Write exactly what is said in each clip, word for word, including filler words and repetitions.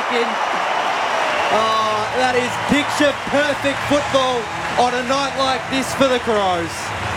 Rankin. Oh, that is picture-perfect football on a night like this for the Crows.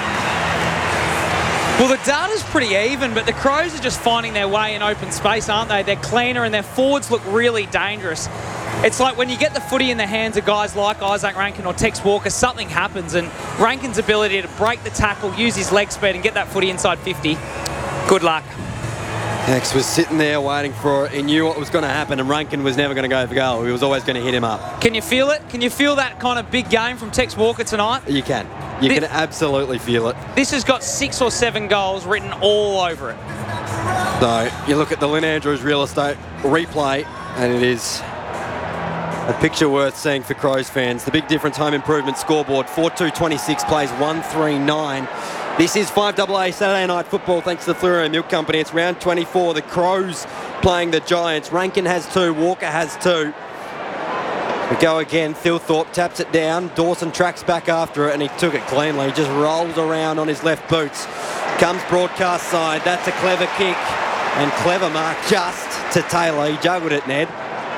Well, the data's pretty even, but the Crows are just finding their way in open space, aren't they? They're cleaner and their forwards look really dangerous. It's like when you get the footy in the hands of guys like Isaac Rankin or Tex Walker, something happens, and Rankin's ability to break the tackle, use his leg speed and get that footy inside fifty, good luck. Tex was sitting there waiting for it. He knew what was going to happen, and Rankin was never going to go for goal. He was always going to hit him up. Can you feel it? Can you feel that kind of big game from Tex Walker tonight? You can. You this, can absolutely feel it. This has got six or seven goals written all over it. So you look at the Lynn Andrews real estate replay, and it is a picture worth seeing for Crows fans. The big difference home improvement scoreboard, four two twenty-six plays one three nine. This is five A A Saturday night football thanks to the Fleurieu Milk Company. It's round twenty-four. The Crows playing the Giants. Rankin has two. Walker has two. We go again. Thilthorpe taps it down. Dawson tracks back after it, and he took it cleanly. He just rolls around on his left boots. Comes broadcast side. That's a clever kick. And clever mark just to Taylor. He juggled it, Ned.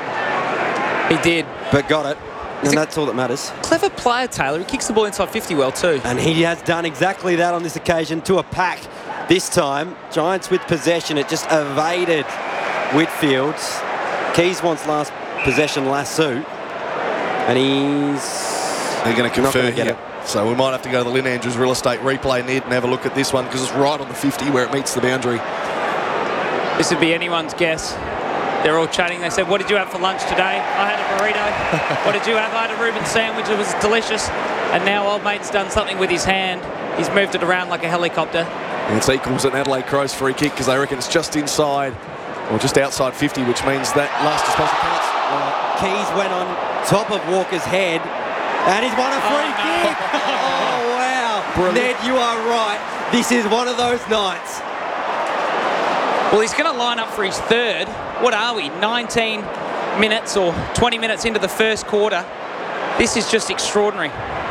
He did. But got it. And that's all that matters. Clever player, Taylor. He kicks the ball inside fifty well too. And he has done exactly that on this occasion to a pack. This time, Giants with possession. It just evaded Whitfield. Keys wants last possession lasso. And he's... They're going to confer get here. it. So we might have to go to the Lynn Andrews real estate replay, Ned, and have a look at this one because it's right on the fifty where it meets the boundary. This would be anyone's guess. They're all chatting. They said, what did you have for lunch today? I had a burrito. What did you have? I had a Reuben sandwich. It was delicious. And now old mate's done something with his hand. He's moved it around like a helicopter. And it's equals an Adelaide Crows free kick because they reckon it's just inside or just outside fifty, which means that last disposal counts. Well, Keys went on top of Walker's head, and he's won a free Oh, no. kick. Oh, wow. Brilliant. Ned, you are right. This is one of those nights. Well, he's going to line up for his third. What are we, nineteen minutes or twenty minutes into the first quarter? This is just extraordinary.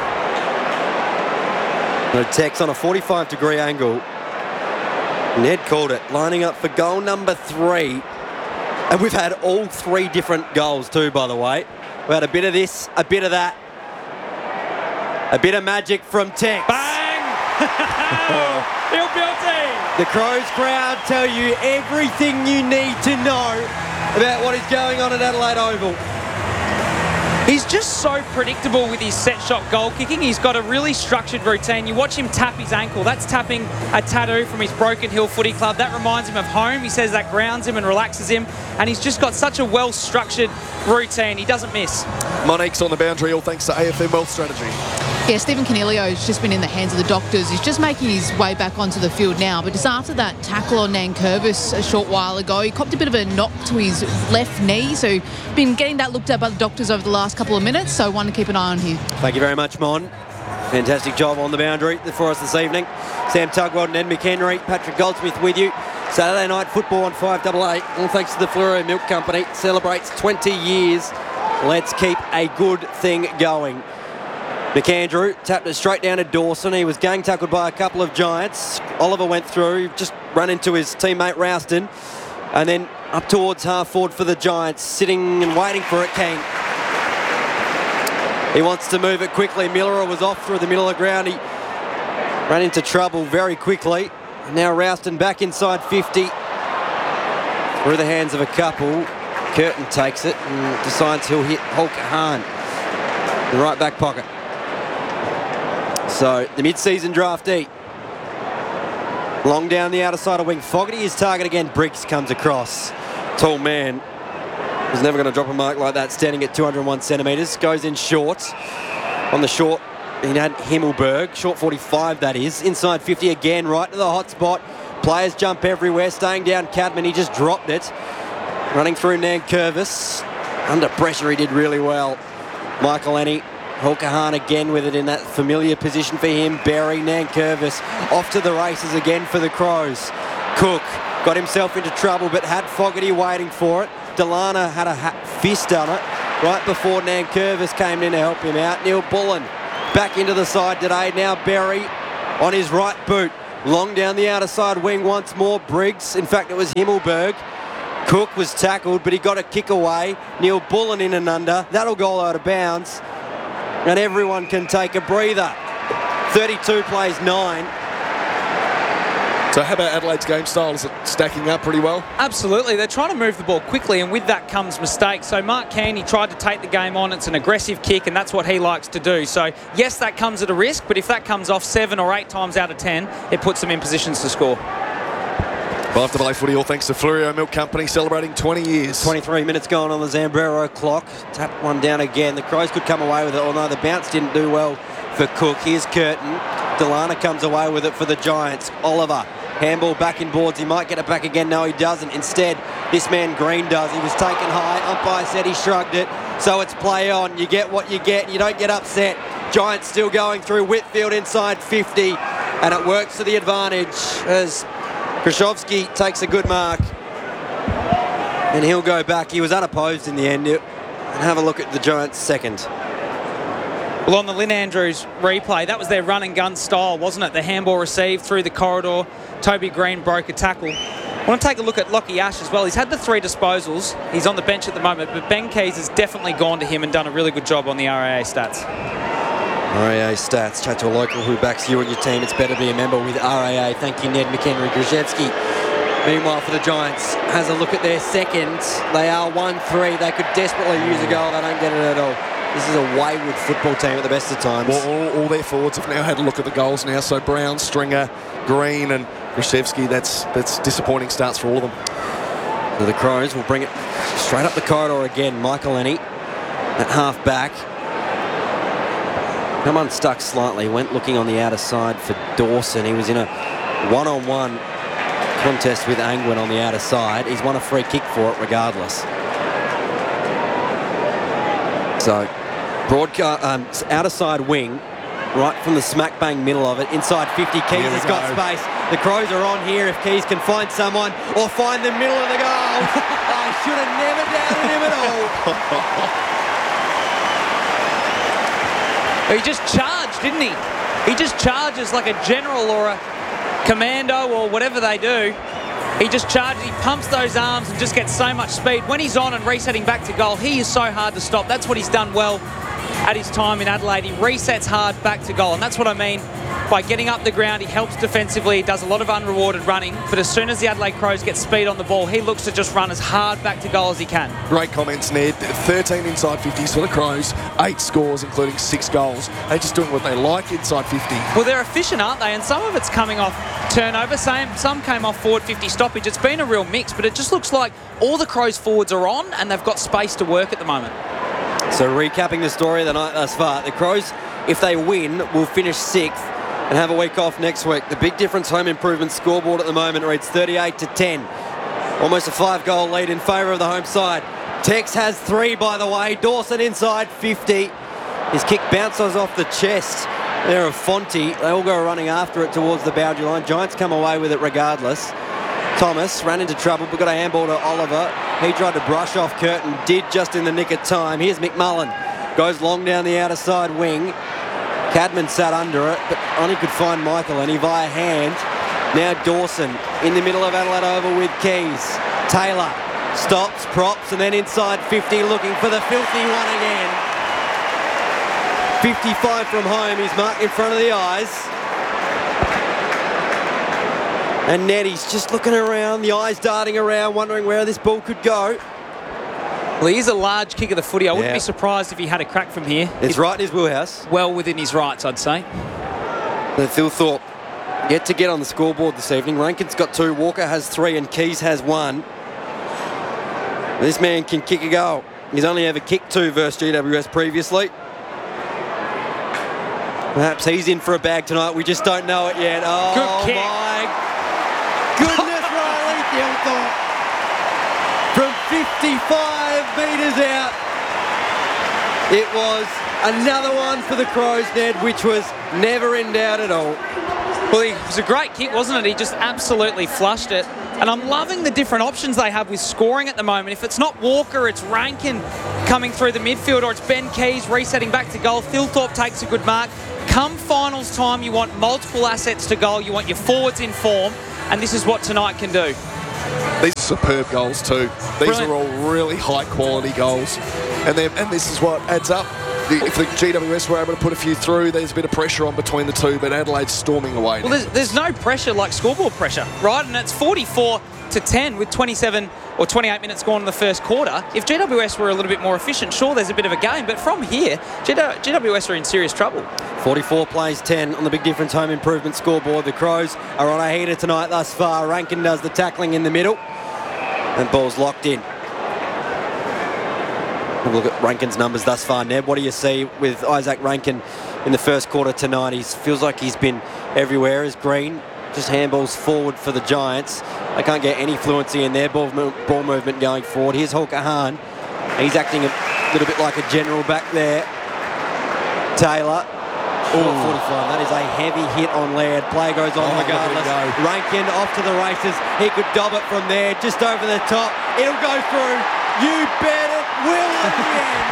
The Tex on a forty-five degree angle. Ned called it, lining up for goal number three. And we've had all three different goals too, by the way. We had a bit of this, a bit of that. A bit of magic from Tex. Bang! He'll beauty! The Crows crowd tell you everything you need to know about what is going on at Adelaide Oval. He's just so predictable with his set shot goal kicking. He's got a really structured routine. You watch him tap his ankle. That's tapping a tattoo from his Broken Hill Footy Club. That reminds him of home. He says that grounds him and relaxes him. And he's just got such a well-structured routine. He doesn't miss. Monique's on the boundary, all thanks to A F M Wealth Strategy. Yeah, Stephen Canelio's just been in the hands of the doctors. He's just making his way back onto the field now. But just after that tackle on Nankervis a short while ago, he copped a bit of a knock to his left knee. So been getting that looked at by the doctors over the last couple of minutes. So one to keep an eye on here. Thank you very much, Mon. Fantastic job on the boundary for us this evening. Sam Tugwell and Ed McHenry, Patrick Goldsmith with you. Saturday night football on five A A. All thanks to the Fleurieu Milk Company. Celebrates twenty years. Let's keep a good thing going. McAndrew tapped it straight down to Dawson. He was gang tackled by a couple of Giants. Oliver went through, just run into his teammate Rouston. And then up towards half forward for the Giants, sitting and waiting for it, King. He wants to move it quickly. Miller was off through the middle of the ground. He ran into trouble very quickly. Now Rouston back inside fifty. Through the hands of a couple. Curtin takes it and decides he'll hit Holker Hahn in the right back pocket. So the mid-season draftee. Long down the outer side of wing. Fogarty is target again. Briggs comes across. Tall man. Was never going to drop a mark like that, standing at two hundred one centimetres. Goes in short. On the short, he had Himmelberg. Short forty-five, that is. Inside fifty again, right to the hot spot. Players jump everywhere. Staying down Cadman, he just dropped it. Running through Nankervis. Under pressure, he did really well. Michael Ennie. Holker Hahn again with it in that familiar position for him. Berry, Nankervis. Off to the races again for the Crows. Cook got himself into trouble, but had Fogarty waiting for it. Delana had a ha- fist on it right before Nankervis came in to help him out. Neil Bullen back into the side today. Now Berry on his right boot. Long down the outer side wing once more. Briggs. In fact, it was Himmelberg. Cook was tackled, but he got a kick away. Neil Bullen in and under. That'll go out of bounds. And everyone can take a breather. thirty-two plays nine. So how about Adelaide's game style? Is it stacking up pretty well? Absolutely. They're trying to move the ball quickly, and with that comes mistakes. So Mark Candy tried to take the game on. It's an aggressive kick, and that's what he likes to do. So, yes, that comes at a risk, but if that comes off seven or eight times out of ten, it puts them in positions to score. Five to play footy, all thanks to Fleurieu Milk Company, celebrating twenty years. twenty-three minutes gone on the Zambrero clock. Tap one down again. The Crows could come away with it, although the bounce didn't do well for Cook. Here's Curtin. Delana comes away with it for the Giants. Oliver. Handball back in boards. He might get it back again. No, he doesn't. Instead, this man Green does. He was taken high. Umpire said he shrugged it. So it's play on. You get what you get. You don't get upset. Giants still going through. Whitfield inside fifty. And it works to the advantage as Krzyzewski takes a good mark. And he'll go back. He was unopposed in the end. And have a look at the Giants' second. Well, on the Lynn Andrews replay, that was their run and gun style, wasn't it? The handball received through the corridor. Toby Green broke a tackle. I want to take a look at Lockie Ash as well. He's had the three disposals. He's on the bench at the moment, but Ben Keys has definitely gone to him and done a really good job on the R A A stats. R A A stats. Chat to a local who backs you and your team. It's better to be a member with R A A. Thank you, Ned McHenry. Krzyzewski, meanwhile, for the Giants, has a look at their second. They are one three. They could desperately use a goal. They don't get it at all. This is a wayward football team at the best of times. Well, all, all their forwards have now had a look at the goals now. So Brown, Stringer, Green and Krzyzewski, that's that's disappointing starts for all of them. So the Crows will bring it straight up the corridor again. Michael Lenny at half back. Come unstuck slightly. Went looking on the outer side for Dawson. He was in a one-on-one contest with Angwin on the outer side. He's won a free kick for it regardless. So broadcast um, outer side wing, right from the smack bang middle of it, inside fifty. Keys has got space. The Crows are on here if Keys can find someone or find the middle of the goal. I should have never doubted him at all. He just charged, didn't he? He just charges like a general or a commando or whatever they do. He just charges, he pumps those arms and just gets so much speed. When he's on and resetting back to goal, he is so hard to stop. That's what he's done well at his time in Adelaide. He resets hard back to goal, and that's what I mean by getting up the ground. He helps defensively, he does a lot of unrewarded running, but as soon as the Adelaide Crows get speed on the ball, he looks to just run as hard back to goal as he can. Great comments, Ned. thirteen inside fifties for the Crows, eight scores, including six goals. They're just doing what they like inside fifty. Well, they're efficient, aren't they? And some of it's coming off turnover. Some, some came off forward fifty stoppage. It's been a real mix, but it just looks like all the Crows forwards are on and they've got space to work at the moment. So recapping the story of the night thus far, the Crows, if they win, will finish sixth and have a week off next week. The big difference home improvement scoreboard at the moment reads thirty-eight to ten. Almost a five goal lead in favour of the home side. Tex has three, by the way. Dawson inside fifty. His kick bounces off the chest there of Fonte. They all go running after it towards the boundary line. Giants come away with it regardless. Thomas ran into trouble but got a handball to Oliver. He tried to brush off Curtin, did just in the nick of time. Here's McMullen. Goes long down the outer side wing. Cadman sat under it, but only could find Michael and he via hand. Now Dawson in the middle of Adelaide Oval with Keys. Taylor stops, props, and then inside fifty looking for the filthy one again. fifty-five from home, he's marked in front of the eyes. And Neddy's just looking around, the eyes darting around, wondering where this ball could go. Well, he is a large kick of the footy. I wouldn't Yeah. be surprised if he had a crack from here. It's right in his wheelhouse. Well within his rights, I'd say. The Phil Thorpe yet to get on the scoreboard this evening. Rankin's got two, Walker has three, and Keys has one. This man can kick a goal. He's only ever kicked two versus G W S previously. Perhaps he's in for a bag tonight. We just don't know it yet. Oh, Good kick. my goodness, Riley Thorpe. From fifty-five metres out. It was another one for the Crows, Ned, which was never in doubt at all. Well, it was a great kick, wasn't it? He just absolutely flushed it. And I'm loving the different options they have with scoring at the moment. If it's not Walker, it's Rankin coming through the midfield, or it's Ben Keys resetting back to goal. Thilthorpe takes a good mark. Come finals time, you want multiple assets to goal. You want your forwards in form, and this is what tonight can do. These are superb goals too. These Brilliant. are all really high quality goals. And then, and this is what adds up. The, if the G W S were able to put a few through, there's a bit of pressure on between the two, but Adelaide's storming away. Well, there's, there's no pressure like scoreboard pressure, right? And it's forty-four to ten with twenty-seven or twenty-eight minutes gone in the first quarter. If G W S were a little bit more efficient, sure, there's a bit of a game. But from here, G W S are in serious trouble. forty-four plays ten on the Big Difference home improvement scoreboard. The Crows are on a heater tonight thus far. Rankin does the tackling in the middle. And ball's locked in. We'll look at Rankin's numbers thus far. Neb, what do you see with Isaac Rankin in the first quarter tonight? He feels like he's been everywhere as Green just handballs forward for the Giants. They can't get any fluency in their ball, ball movement going forward. Here's Hulk Ahan. He's acting a little bit like a general back there. Taylor. Oh, forty-five. That is a heavy hit on Laird. Play goes on Oh, regardless. look at him go. Rankin off to the races. He could dob it from there, just over the top. It'll go through. You bet it will in the end.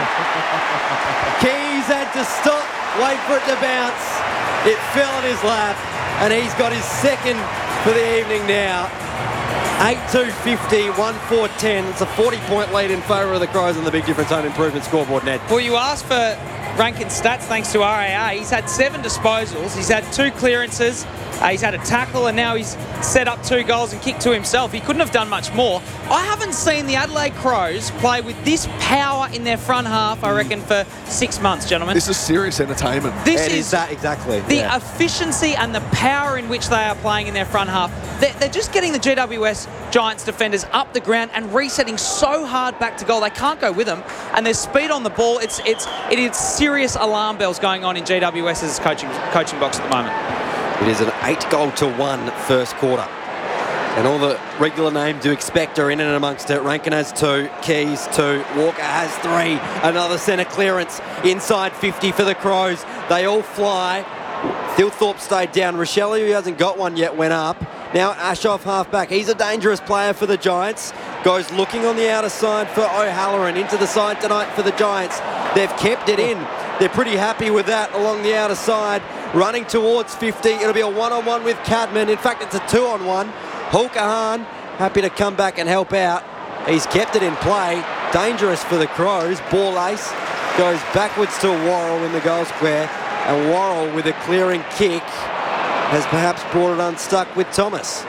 Keys had to stop, wait for it to bounce. It fell in his lap, and he's got his second for the evening now. eight two fifty, one four ten. It's a forty-point lead in favour of the Crows on the Big Difference home improvement scoreboard, Ned. Well, you asked for Rankin's stats thanks to R A A. He's had seven disposals. He's had two clearances. Uh, he's had a tackle, and now he's set up two goals and kicked two himself. He couldn't have done much more. I haven't seen the Adelaide Crows play with this power in their front half, I reckon, for six months, gentlemen. This is serious entertainment. This It is is that exactly. the yeah. efficiency and the power in which they are playing in their front half. They're, they're just getting the G W S Giants defenders up the ground and resetting so hard back to goal. They can't go with them, and their speed on the ball. It's it's it is serious alarm bells going on in G W S's coaching coaching box at the moment. It is an eight goal to one first quarter. And all the regular names you expect are in and amongst it. Rankin has two, Keys two, Walker has three. Another centre clearance inside fifty for the Crows. They all fly. Thilthorpe stayed down. Rochelle, who hasn't got one yet, went up. Now Ashoff half-back. He's a dangerous player for the Giants. Goes looking on the outer side for O'Halloran. Into the side tonight for the Giants. They've kept it in. They're pretty happy with that along the outer side. Running towards fifty. It'll be a one-on-one with Cadman. In fact, it's a two-on-one. Hulk Ahan happy to come back and help out. He's kept it in play. Dangerous for the Crows. Ball ace goes backwards to Worrell in the goal square. And Worrell with a clearing kick has perhaps brought it unstuck with Thomas.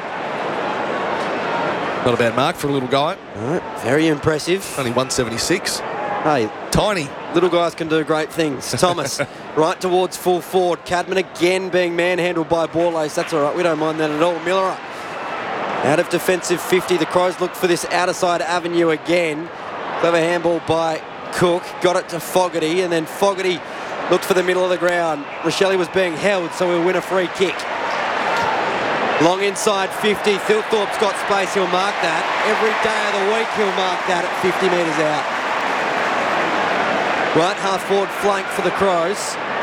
Not a bad mark for a little guy. All right, very impressive. Only one seventy-six. Hey, Tiny. little guys can do great things. Thomas right towards full forward. Cadman again being manhandled by Borlace. That's all right. We don't mind that at all. Miller out of defensive fifty. The Crows look for this outer side avenue again. Clever handball by Cook. Got it to Fogarty, and then Fogarty looked for the middle of the ground. Rochelle was being held, so he'll win a free kick. Long inside fifty. Thilthorpe's got space. He'll mark that. Every day of the week he'll mark that at fifty metres out. Right half forward flank for the Crows.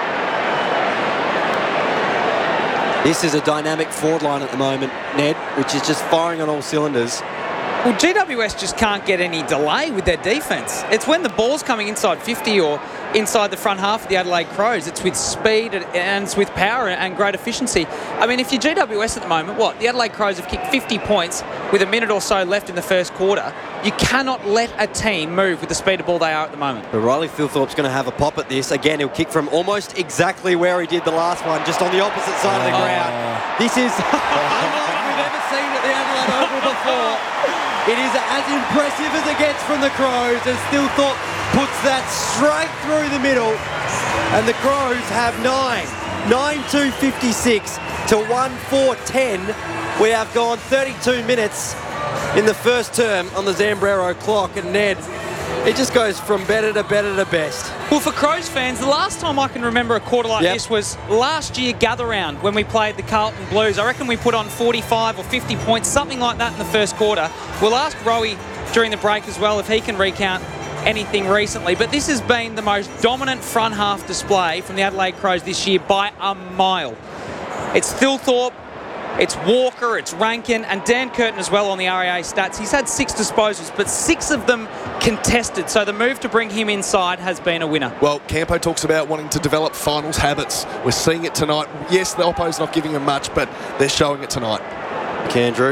This is a dynamic forward line at the moment, Ned, which is just firing on all cylinders. Well, G W S just can't get any delay with their defence. It's when the ball's coming inside fifty or inside the front half of the Adelaide Crows. It's with speed and it's with power and great efficiency. I mean, if you're G W S at the moment, what? The Adelaide Crows have kicked fifty points with a minute or so left in the first quarter. You cannot let a team move with the speed of ball they are at the moment. But Riley Thilthorpe's going to have a pop at this. Again, he'll kick from almost exactly where he did the last one, just on the opposite side of the Oh. ground. This is unlike we've ever seen at the Adelaide Oval before. It is as impressive as it gets from the Crows, as Thilthorpe puts that straight through the middle. And the Crows have nine. nine two fifty-six to one four ten. We have gone thirty-two minutes in the first term on the Zambrero clock. And Ned, it just goes from better to better to best. Well, for Crows fans, the last time I can remember a quarter like Yep. this was last year gather round when we played the Carlton Blues. I reckon we put on forty-five or fifty points, something like that in the first quarter. We'll ask Rowie during the break as well if he can recount anything recently. But this has been the most dominant front half display from the Adelaide Crows this year by a mile. It's Thilthorpe, it's Walker, it's Rankin, and Dan Curtin as well on the R A A stats. He's had six disposals, but six of them contested. So the move to bring him inside has been a winner. Well, Campo talks about wanting to develop finals habits. We're seeing it tonight. Yes, the Oppo's not giving them much, but they're showing it tonight. Candrew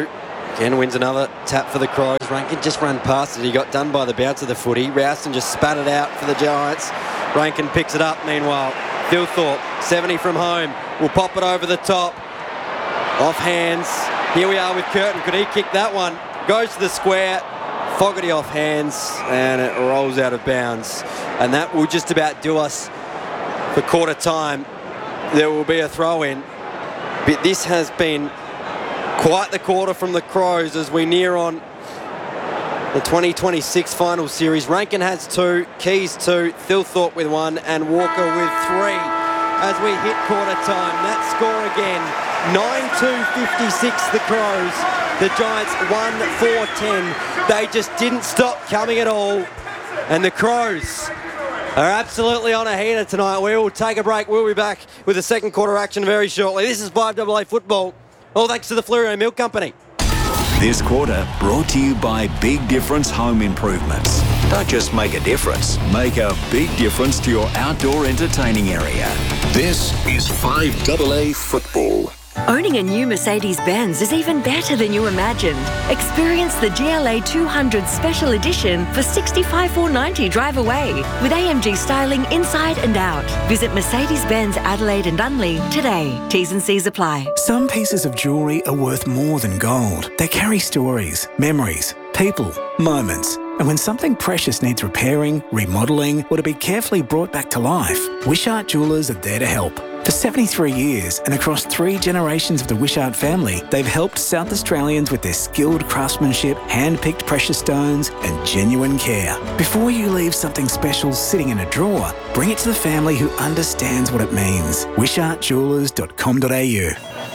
Again wins another tap for the Crows. Rankin just ran past it. He got done by the bounce of the footy. Rowston just spat it out for the Giants. Rankin picks it up meanwhile. Phil Thorpe, seventy from home, will pop it over the top. Off hands. Here we are with Curtin. Could he kick that one? Goes to the square. Fogarty off hands, and it rolls out of bounds. And that will just about do us for quarter time. There will be a throw in. But this has been quite the quarter from the Crows as we near on the twenty twenty-six final series. Rankin has two, Keys two, Thilthorpe with one, and Walker with three as we hit quarter time. That score again, nine two fifty-six the Crows. The Giants one four ten. They just didn't stop coming at all. And the Crows are absolutely on a heater tonight. We will take a break. We'll be back with the second quarter action very shortly. This is five A A football. All thanks to the Fleurieu Milk Company. This quarter brought to you by Big Difference Home Improvements. Don't just make a difference, make a big difference to your outdoor entertaining area. This is five A A football. Owning a new Mercedes-Benz is even better than you imagined. Experience the G L A two hundred Special Edition for sixty-five thousand four hundred ninety dollars drive away with A M G styling inside and out. Visit Mercedes-Benz Adelaide and Unley today. T's and C's apply. Some pieces of jewellery are worth more than gold. They carry stories, memories, people, moments. And when something precious needs repairing, remodelling, or to be carefully brought back to life, Wishart Jewellers are there to help. For seventy-three years and across three generations of the Wishart family, they've helped South Australians with their skilled craftsmanship, hand-picked precious stones and genuine care. Before you leave something special sitting in a drawer, bring it to the family who understands what it means. wishart jewellers dot com dot a u.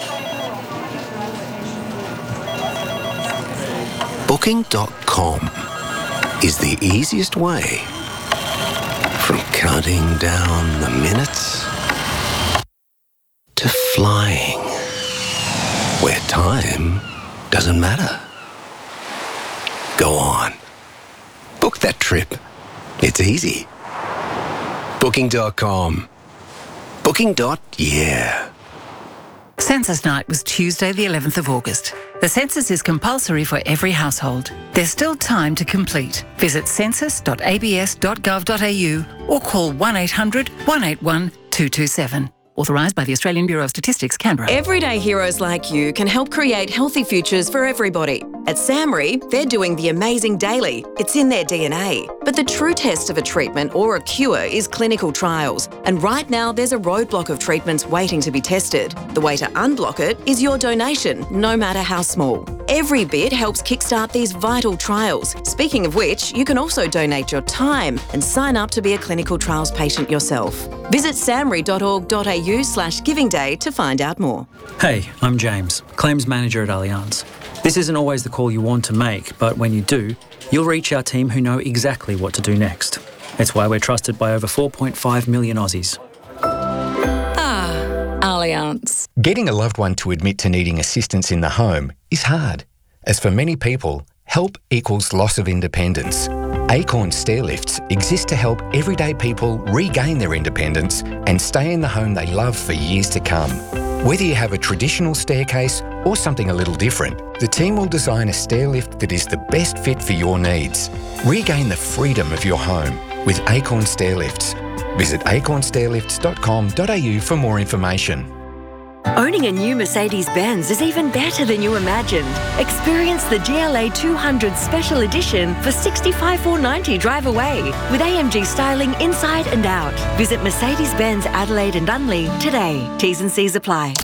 Booking dot com is the easiest way from counting down the minutes to flying, where time doesn't matter. Go on. Book that trip. It's easy. Booking dot com. Booking. Yeah. Census night was Tuesday the eleventh of August. The census is compulsory for every household. There's still time to complete. Visit census dot a b s dot gov dot a u or call one eight hundred, one eight one, two two seven. Authorised by the Australian Bureau of Statistics, Canberra. Everyday heroes like you can help create healthy futures for everybody. At SAMRI, they're doing the amazing daily. It's in their D N A. But the true test of a treatment or a cure is clinical trials. And right now, there's a roadblock of treatments waiting to be tested. The way to unblock it is your donation, no matter how small. Every bit helps kickstart these vital trials. Speaking of which, you can also donate your time and sign up to be a clinical trials patient yourself. Visit samri dot org dot a u slash giving day to find out more. Hey, I'm James, Claims Manager at Allianz. This isn't always the call you want to make, but when you do, you'll reach our team who know exactly what to do next. It's why we're trusted by over four point five million Aussies. Ah, Allianz. Getting a loved one to admit to needing assistance in the home is hard, as for many people, help equals loss of independence. Acorn Stairlifts exist to help everyday people regain their independence and stay in the home they love for years to come. Whether you have a traditional staircase or something a little different, the team will design a stairlift that is the best fit for your needs. Regain the freedom of your home with Acorn Stairlifts. Visit acorn stairlifts dot com dot a u for more information. Owning a new Mercedes-Benz is even better than you imagined. Experience the G L A two hundred Special Edition for sixty-five thousand four hundred ninety dollars drive away with A M G styling inside and out. Visit Mercedes-Benz Adelaide and Unley today. T's and C's apply.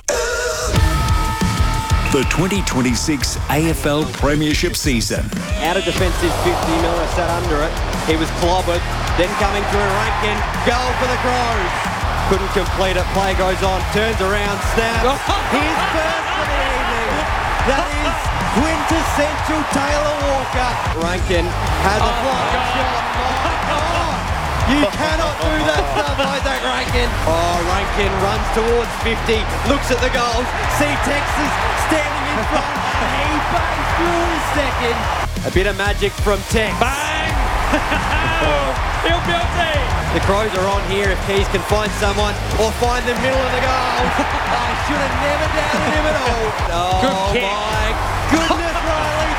The twenty twenty-six A F L Premiership season. Out of defensive fifty, Miller sat under it. He was clobbered. Then coming through Rankin. Goal for the Crows. Couldn't complete it. Play goes on. Turns around. Snaps. His first for the evening. That is quintessential Taylor Walker. Rankin has a flying shot. My God. You cannot do that stuff like that, Rankin. Oh, Rankin runs towards fifty. Looks at the goals. See Texas standing in front. He bangs through his second. A bit of magic from Tex. Bang! He'll guilty. The Crows are on here if Keys can find someone or find the middle of the goal. I should have never doubted him at all. Oh, Good kick. my goodness.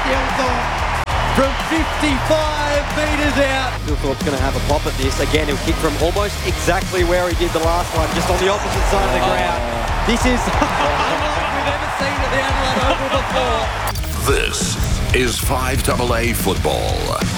Thilthorpe from fifty-five metres out. Thilthorpe's going to have a pop at this. Again, he'll kick from almost exactly where he did the last one, just on the opposite side of the ground. This is unlike we've ever seen at the Adelaide Oval before. This is five A A football.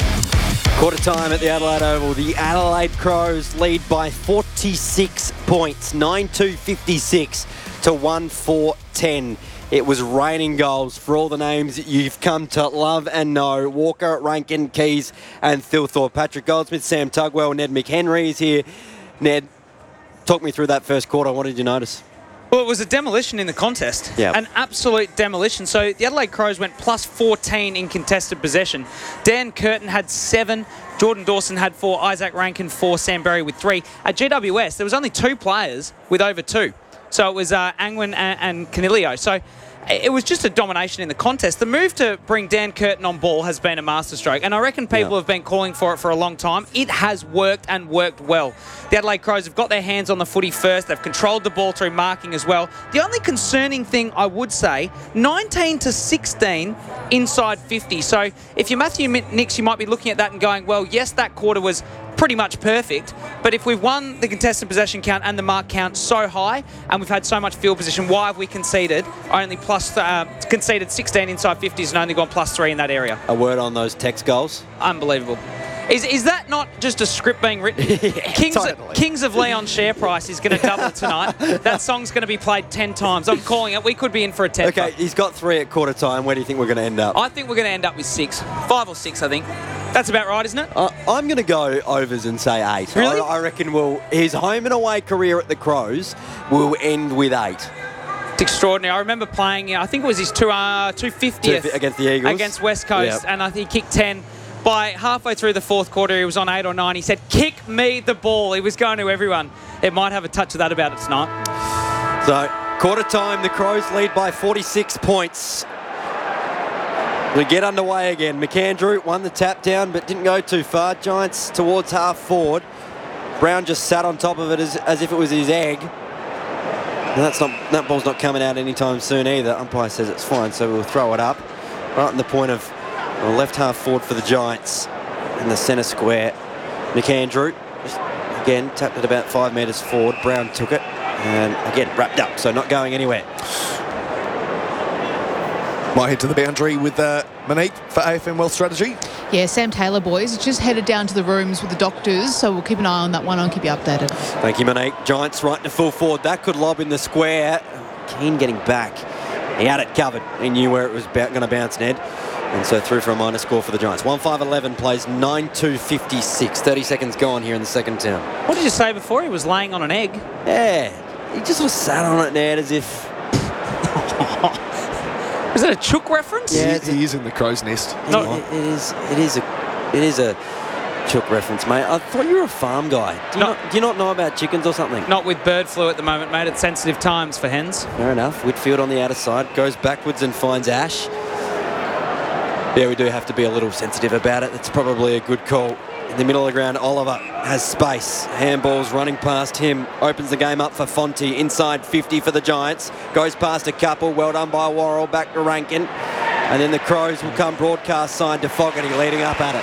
Quarter time at the Adelaide Oval. The Adelaide Crows lead by forty-six points, nine two fifty-six to one four ten. It was raining goals for all the names that you've come to love and know. Walker, Rankin, Keys and Thilthorpe. Patrick Goldsmith, Sam Tugwell, Ned McHenry is here. Ned, talk me through that first quarter. What did you notice? Well, it was a demolition in the contest. Yeah. An absolute demolition. So the Adelaide Crows went plus fourteen in contested possession. Dan Curtin had seven. Jordan Dawson had four. Isaac Rankin four. Sam Berry with three. At G W S, there was only two players with over two. So it was uh, Angwin and, and Canilio. So it was just a domination in the contest. The move to bring Dan Curtin on ball has been a masterstroke, and I reckon people Yeah. have been calling for it for a long time. It has worked and worked well. The Adelaide Crows have got their hands on the footy first. They've controlled the ball through marking as well. The only concerning thing I would say, nineteen to sixteen inside fifty. So if you're Matthew Nix, you might be looking at that and going, well, yes, that quarter was pretty much perfect, but if we've won the contested possession count and the mark count so high, and we've had so much field position, why have we conceded only plus uh, conceded sixteen inside fifties and only gone plus three in that area? A word on those text goals. Unbelievable. Is is that not just a script being written? yeah, Kings, totally. Kings of Leon share price is going to double tonight. That song's going to be played ten times. I'm calling it. We could be in for a ten. Okay, he's got three at quarter time. Where do you think we're going to end up? I think we're going to end up with six. Five or six, I think. That's about right, isn't it? Uh, I'm going to go overs and say eight. Really? I, I reckon we'll, his home and away career at the Crows will end with eight. It's extraordinary. I remember playing, I think it was his two, uh, two fiftieth Two- against the Eagles? against West Coast, Yep. and I think he kicked ten. By halfway through the fourth quarter, he was on eight or nine. He said, kick me the ball. He was going to everyone. It might have a touch of that about it tonight. So, quarter time, the Crows lead by forty-six points. We get underway again. McAndrew won the tap down, but didn't go too far. Giants towards half forward. Brown just sat on top of it as, as if it was his egg. And that's not, that ball's not coming out anytime soon either. Umpire says it's fine, so we'll throw it up. Right in the point of well, left half forward for the Giants in the centre square. McAndrew, just again, tapped it about five metres forward. Brown took it and again wrapped up, so not going anywhere. Might head to the boundary with uh, Monique for A F M Wealth Strategy. Yeah, Sam Taylor, boys, just headed down to the rooms with the doctors, so we'll keep an eye on that one. I'll keep you updated. Thank you, Monique. Giants right to full forward. That could lob in the square. Keane getting back. He had it covered. He knew where it was going to bounce, Ned. And so through for a minor score for the Giants. one five eleven plays nine two fifty-six. thirty seconds gone here in the second term. What did you say before? He was laying on an egg. Yeah, he just was sat on it, Ned, as if... Is that a chook reference? Yeah, he, he is in the crow's nest. It, it, it is. It is a. It is a chook reference, mate. I thought you were a farm guy. Do you Not- not, do you not know about chickens or something? Not with bird flu at the moment, mate. It's sensitive times for hens. Fair enough. Whitfield on the outer side goes backwards and finds Ash. Yeah, we do have to be a little sensitive about it. It's probably a good call. In the middle of the ground, Oliver has space. Handball's running past him. Opens the game up for Fonte. Inside fifty for the Giants. Goes past a couple. Well done by Worrell. Back to Rankin. And then the Crows will come broadcast side to Fogarty, leading up at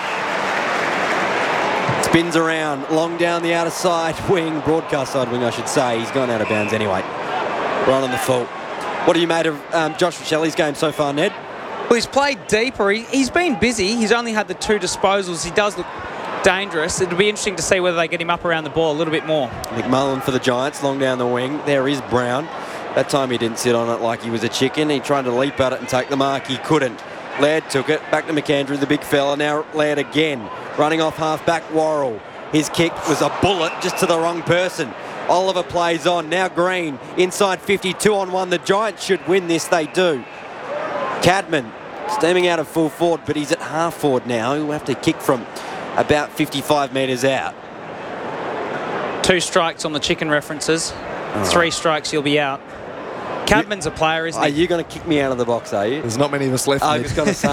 it. Spins around. Long down the outer side wing. Broadcast side wing, I should say. He's gone out of bounds anyway. Right on the full. What have you made of um, Josh Shelley's game so far, Ned? Well, he's played deeper. He, he's been busy. He's only had the two disposals. He does look dangerous. It'll be interesting to see whether they get him up around the ball a little bit more. McMullen for the Giants, long down the wing. There is Brown. That time he didn't sit on it like he was a chicken. He tried to leap at it and take the mark. He couldn't. Laird took it. Back to McAndrew, the big fella. Now Laird again. Running off half-back Worrell. His kick was a bullet just to the wrong person. Oliver plays on. Now Green. Inside fifty-two on one. The Giants should win this. They do. Cadman steaming out of full forward, but he's at half forward now. He'll have to kick from about fifty-five metres out. Two strikes on the chicken references. Oh. Three strikes, you'll be out. Cadman's a player, isn't Are he? you going to kick me out of the box, are you? There's not many of us left. I Ned. was going to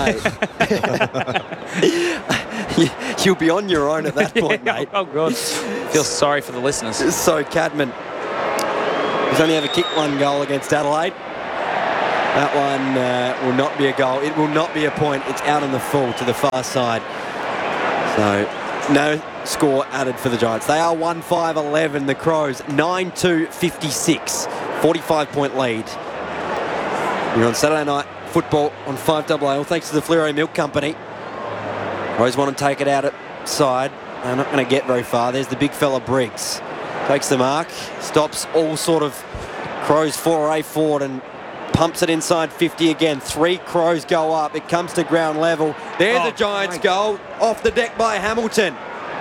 say. You'll be on your own at that point, Yeah, mate. Oh, God. Feel sorry for the listeners. So Cadman, he's only ever kicked one goal against Adelaide. That one uh, will not be a goal. It will not be a point. It's out on the full to the far side. So no score added for the Giants. They are one five eleven, the Crows. nine two fifty-six. forty-five point lead. You're on Saturday night football on five A A. Thanks to the Fleuro Milk Company. Crows want to take it out outside. They're not going to get very far. There's the big fella Briggs. Takes the mark. Stops all sort of Crows foray forward and pumps it inside fifty again. Three Crows go up. It comes to ground level. There's Oh, a Giants my- goal off the deck by Hamilton.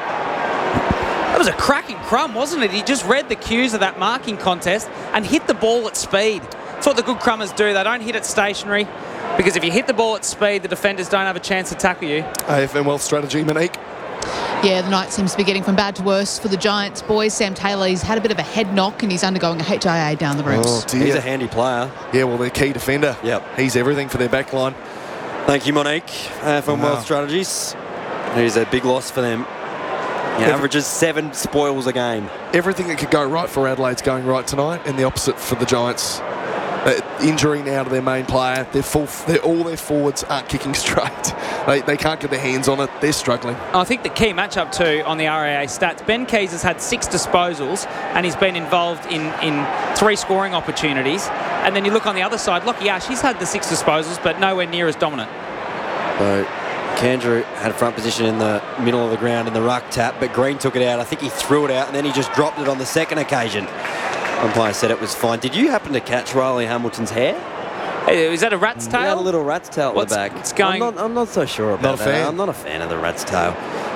That was a cracking crumb, wasn't it? He just read the cues of that marking contest and hit the ball at speed. That's what the good crummers do. They don't hit it stationary, because if you hit the ball at speed, the defenders don't have a chance to tackle you. A F M Wealth strategy, Monique. Yeah, the night seems to be getting from bad to worse for the Giants boys. Sam Taylor, he's had a bit of a head knock and he's undergoing a H I A down the ribs. Oh, dear. He's a handy player. Yeah, well, their key defender. Yep. He's everything for their back line. Thank you, Monique, uh, from Wow. Wealth Strategies. He's a big loss for them. He Every- averages seven spoils a game. Everything that could go right for Adelaide's going right tonight, and the opposite for the Giants. Uh, injury now to their main player. They're full. They're, all their forwards aren't kicking straight. They, they can't get their hands on it. They're struggling. I think the key matchup too on the R A A stats, Ben Keys has had six disposals and he's been involved in, in three scoring opportunities. And then you look on the other side, Lockie Ash, he's had the six disposals but nowhere near as dominant. So Kandrew had front position in the middle of the ground in the ruck tap, but Green took it out. I think he threw it out and then he just dropped it on the second occasion. Umpire said it was fine. Did you happen to catch Riley Hamilton's hair? Hey, is that a rat's He had tail? a little rat's tail at What's- the back. what's going- I'm not, I'm not so sure about Not a that. fan? I'm not a fan of the rat's tail.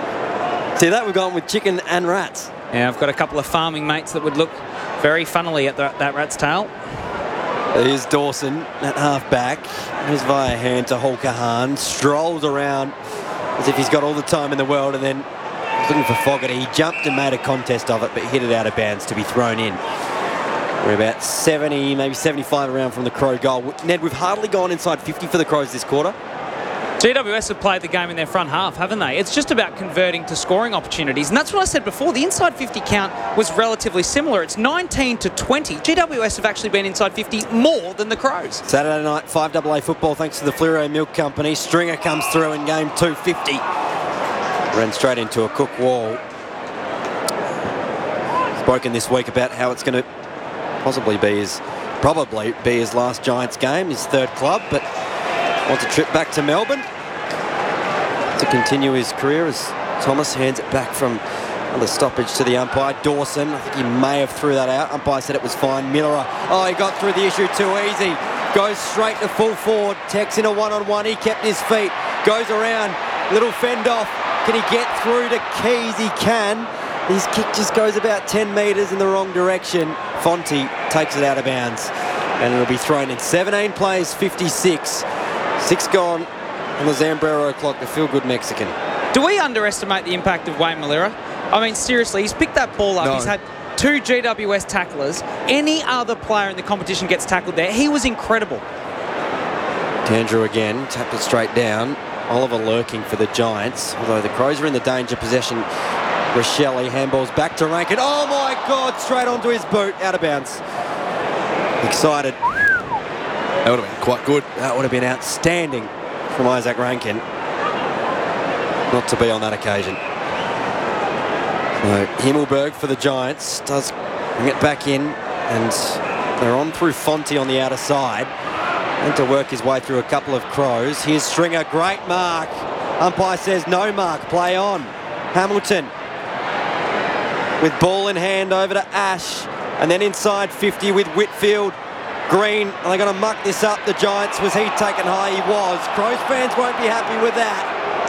See that? We've gone with chicken and rats. Yeah, I've got a couple of farming mates that would look very funnily at the, that rat's tail. Here's Dawson at half back. Here's via hand to Hulk Kahan. Strolls around as if he's got all the time in the world, and then he's looking for Fogarty. He jumped and made a contest of it, but hit it out of bounds to be thrown in. We're about seventy, maybe seventy-five around from the Crow goal. Ned, we've hardly gone inside fifty for the Crows this quarter. G W S have played the game in their front half, haven't they? It's just about converting to scoring opportunities. And that's what I said before. The inside fifty count was relatively similar. It's nineteen to twenty. G W S have actually been inside fifty more than the Crows. Saturday night, five A A football, thanks to the Fleuro Milk Company. Stringer comes through in game two fifty. Ran straight into a Cook wall. Spoken this week about how it's going to possibly be his, probably be his last Giants game, his third club, but wants a trip back to Melbourne to continue his career as Thomas hands it back from the stoppage to the umpire. Dawson, I think he may have threw that out. Umpire said it was fine. Miller, oh, he got through the issue too easy. Goes straight to full forward. Tex in a one-on-one. He kept his feet. Goes around. Little fend off. Can he get through to Keys? He can. His kick just goes about ten metres in the wrong direction. Fonte takes it out of bounds. And it'll be thrown in. seventeen plays, fifty-six. Six gone on the Zambrero clock. The feel-good Mexican. Do we underestimate the impact of Wayne Malira? I mean, seriously, he's picked that ball up. No. He's had two G W S tacklers. Any other player in the competition gets tackled there. He was incredible. Kandrew again, tapped it straight down. Oliver lurking for the Giants, although the Crows are in the danger possession. Rochelle handballs back to Rankin. Oh my God, straight onto his boot, out of bounds. Excited. That would have been quite good. That would have been outstanding from Isaac Rankin. Not to be on that occasion. So Himmelberg for the Giants does bring it back in, and they're on through Fonte on the outer side. And to work his way through a couple of Crows. Here's Stringer, great mark. Umpire says no mark, play on. Hamilton with ball in hand over to Ash, and then inside fifty with Whitfield. Green, are they going to muck this up, the Giants? Was he taken high? He was. Crows fans won't be happy with that.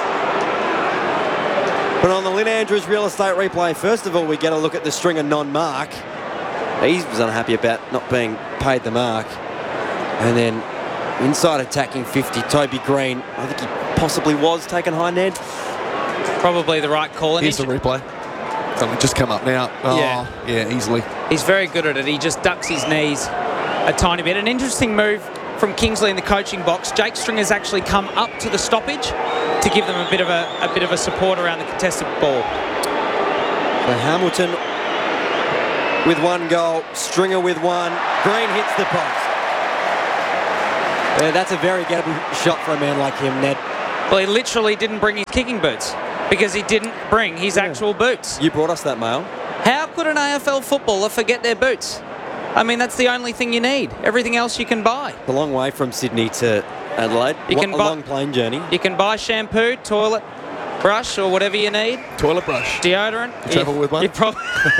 But on the Lynn Andrews real estate replay, first of all, we get a look at the Stringer non-mark. He was unhappy about not being paid the mark. And then inside attacking fifty, Toby Green. I think he possibly was taken high, Ned. Probably the right call. And Here's the replay. Something just come up now. Oh, Yeah. yeah, easily. He's very good at it. He just ducks his knees a tiny bit. An interesting move from Kingsley in the coaching box. Jake Stringer's actually come up to the stoppage to give them a bit of a, a bit of a support around the contested ball. So Hamilton with one goal, Stringer with one. Green hits the post. Yeah, that's a very gettable shot for a man like him, Ned. Well, he literally didn't bring his kicking boots because he didn't bring his yeah. actual boots. You brought us that mail. How could an A F L footballer forget their boots? I mean, that's the only thing you need. Everything else you can buy. It's a long way from Sydney to Adelaide. You can a buy, long plane journey. You can buy shampoo, toilet brush, or whatever you need. Toilet brush. Deodorant. You travel you, with one? You probably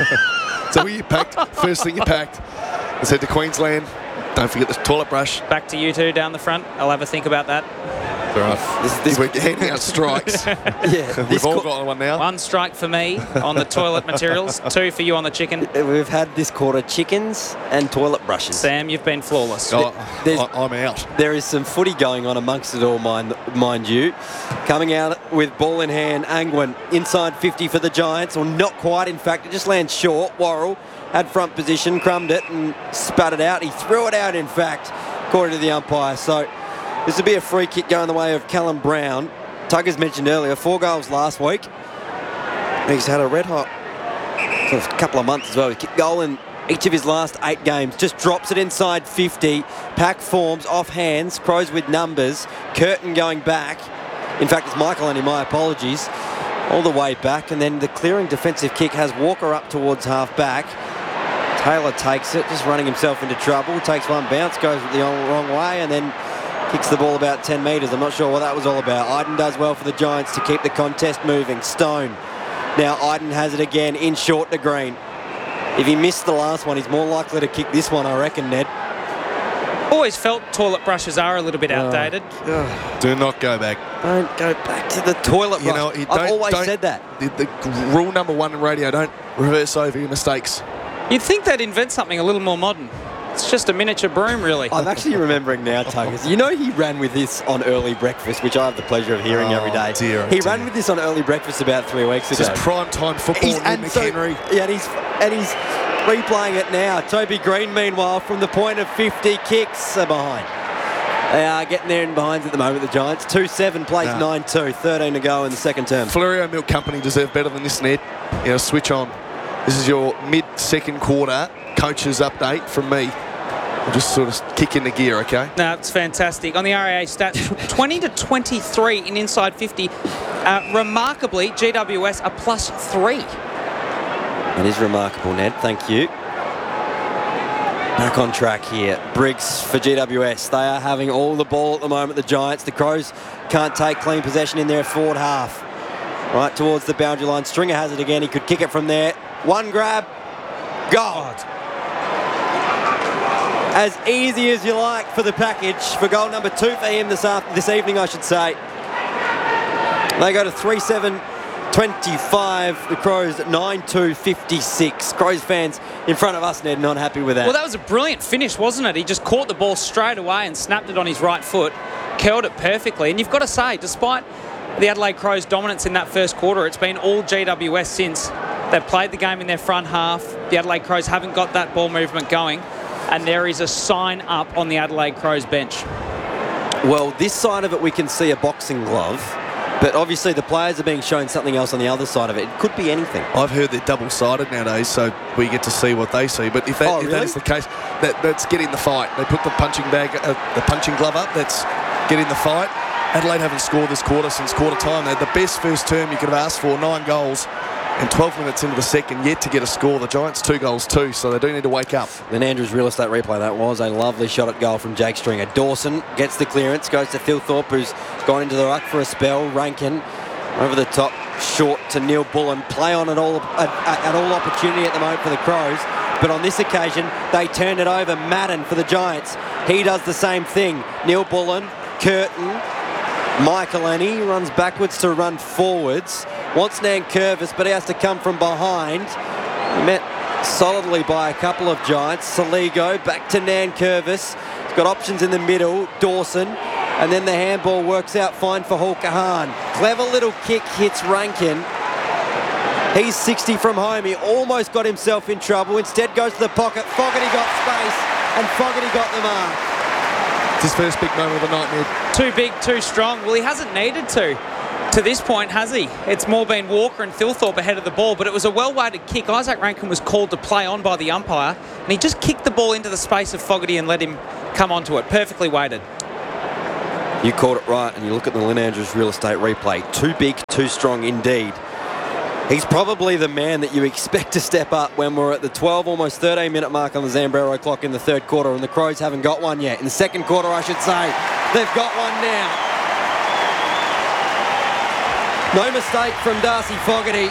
so what you packed? First thing you packed. I said to Queensland, don't forget the toilet brush. Back to you two down the front. I'll have a think about that. All right. This, this we're handing out strikes. yeah, we've all got one now. One strike for me on the toilet materials. Two for you on the chicken. We've had this quarter chickens and toilet brushes. Sam, you've been flawless. Oh, I, I'm out. There is some footy going on amongst it all, mind, mind you. Coming out with ball in hand, Angwin inside fifty for the Giants, or not quite. In fact, it just lands short. Worrell had front position, crumbed it and spat it out. He threw it out, in fact, according to the umpire. So this will be a free kick going the way of Callum Brown. Tuggers mentioned earlier, four goals last week. He's had a red hot sort of couple of months as well. He kicked goal in each of his last eight games. Just drops it inside fifty. Pack forms off hands. Crows with numbers. Curtin going back. In fact, it's Michael Annie, my apologies. All the way back. And then the clearing defensive kick has Walker up towards half back. Taylor takes it, just running himself into trouble. Takes one bounce, goes the wrong way, and then kicks the ball about ten metres. I'm not sure what that was all about. Iden does well for the Giants to keep the contest moving. Stone. Now Iden has it again in short to Green. If he missed the last one, he's more likely to kick this one, I reckon, Ned. Always felt toilet brushes are a little bit outdated. Oh. Do not go back. Don't go back to the toilet brush. You know, you I've always don't, said that. The, the rule number one in radio, don't reverse over your mistakes. You'd think they'd invent something a little more modern. It's just a miniature broom, really. I'm actually remembering now, Tuggers. You know he ran with this on Early Breakfast, which I have the pleasure of hearing oh, every day. Dear, he dear. ran with this on Early Breakfast about three weeks ago. Just prime time football he's, and so, McHenry. Yeah, and he's, and he's replaying it now. Toby Green, meanwhile, from the point of fifty, kicks are behind. They are getting there in behinds at the moment, the Giants. two seven plays no. nine two, thirteen to go in the second term. Florio Milk Company deserve better than this, Ned. You know, switch on. This is your mid-second quarter coach's update from me. We'll just sort of kick into gear, okay? No, it's fantastic. On the R A A stats, twenty to twenty-three in inside fifty. Uh, remarkably, G W S a plus three. It is remarkable, Ned. Thank you. Back on track here. Briggs for G W S. They are having all the ball at the moment, the Giants. The Crows can't take clean possession in their forward half. Right towards the boundary line. Stringer has it again. He could kick it from there. One grab. Goal. As easy as you like for the package. For goal number two for him this, after, this evening, I should say. They go to three seven twenty-five. The Crows at nine two fifty-six. Crows fans in front of us, Ned, not happy with that. Well, that was a brilliant finish, wasn't it? He just caught the ball straight away and snapped it on his right foot. Curled it perfectly. And you've got to say, despite the Adelaide Crows' dominance in that first quarter, it's been all G W S since. They've played the game in their front half. The Adelaide Crows haven't got that ball movement going. And there is a sign up on the Adelaide Crows bench. Well, this side of it we can see a boxing glove, but obviously the players are being shown something else on the other side of it. It could be anything. I've heard they're double-sided nowadays, so we get to see what they see. But if that, oh, if really? that is the case, that, that's get in the fight. They put the punching bag, uh, the punching glove up. That's get in the fight. Adelaide haven't scored this quarter since quarter time. They had the best first term you could have asked for, nine goals. And twelve minutes into the second, yet to get a score. The Giants two goals too, so they do need to wake up. Then Andrews real estate replay. That was a lovely shot at goal from Jake Stringer. Dawson gets the clearance, goes to Phil Thorpe, who's gone into the ruck for a spell. Rankin over the top, short to Neil Bullen. Play on at all at, at all opportunity at the moment for the Crows, but on this occasion they turn it over. Madden for the Giants. He does the same thing. Neil Bullen, Curtin, Michael Annie runs backwards to run forwards. Wants Nankervis, but he has to come from behind. Met solidly by a couple of Giants. Saligo back to Nankervis. He's got options in the middle. Dawson. And then the handball works out fine for Hawker Hahn. Clever little kick hits Rankin. He's sixty from home. He almost got himself in trouble. Instead goes to the pocket. Fogarty got space, and Fogarty got the mark. It's his first big moment of the night, Ned. Too big, too strong. Well, he hasn't needed to. To this point, has he? It's more been Walker and Thilthorpe ahead of the ball, but it was a well-weighted kick. Isaac Rankin was called to play on by the umpire, and he just kicked the ball into the space of Fogarty and let him come onto it. Perfectly weighted. You called it right, and you look at the Lynn Andrews real estate replay. Too big, too strong indeed. He's probably the man that you expect to step up when we're at the twelve, almost thirteen minute mark on the Zambrero clock in the third quarter, and the Crows haven't got one yet. In the second quarter, I should say, they've got one now. No mistake from Darcy Fogarty.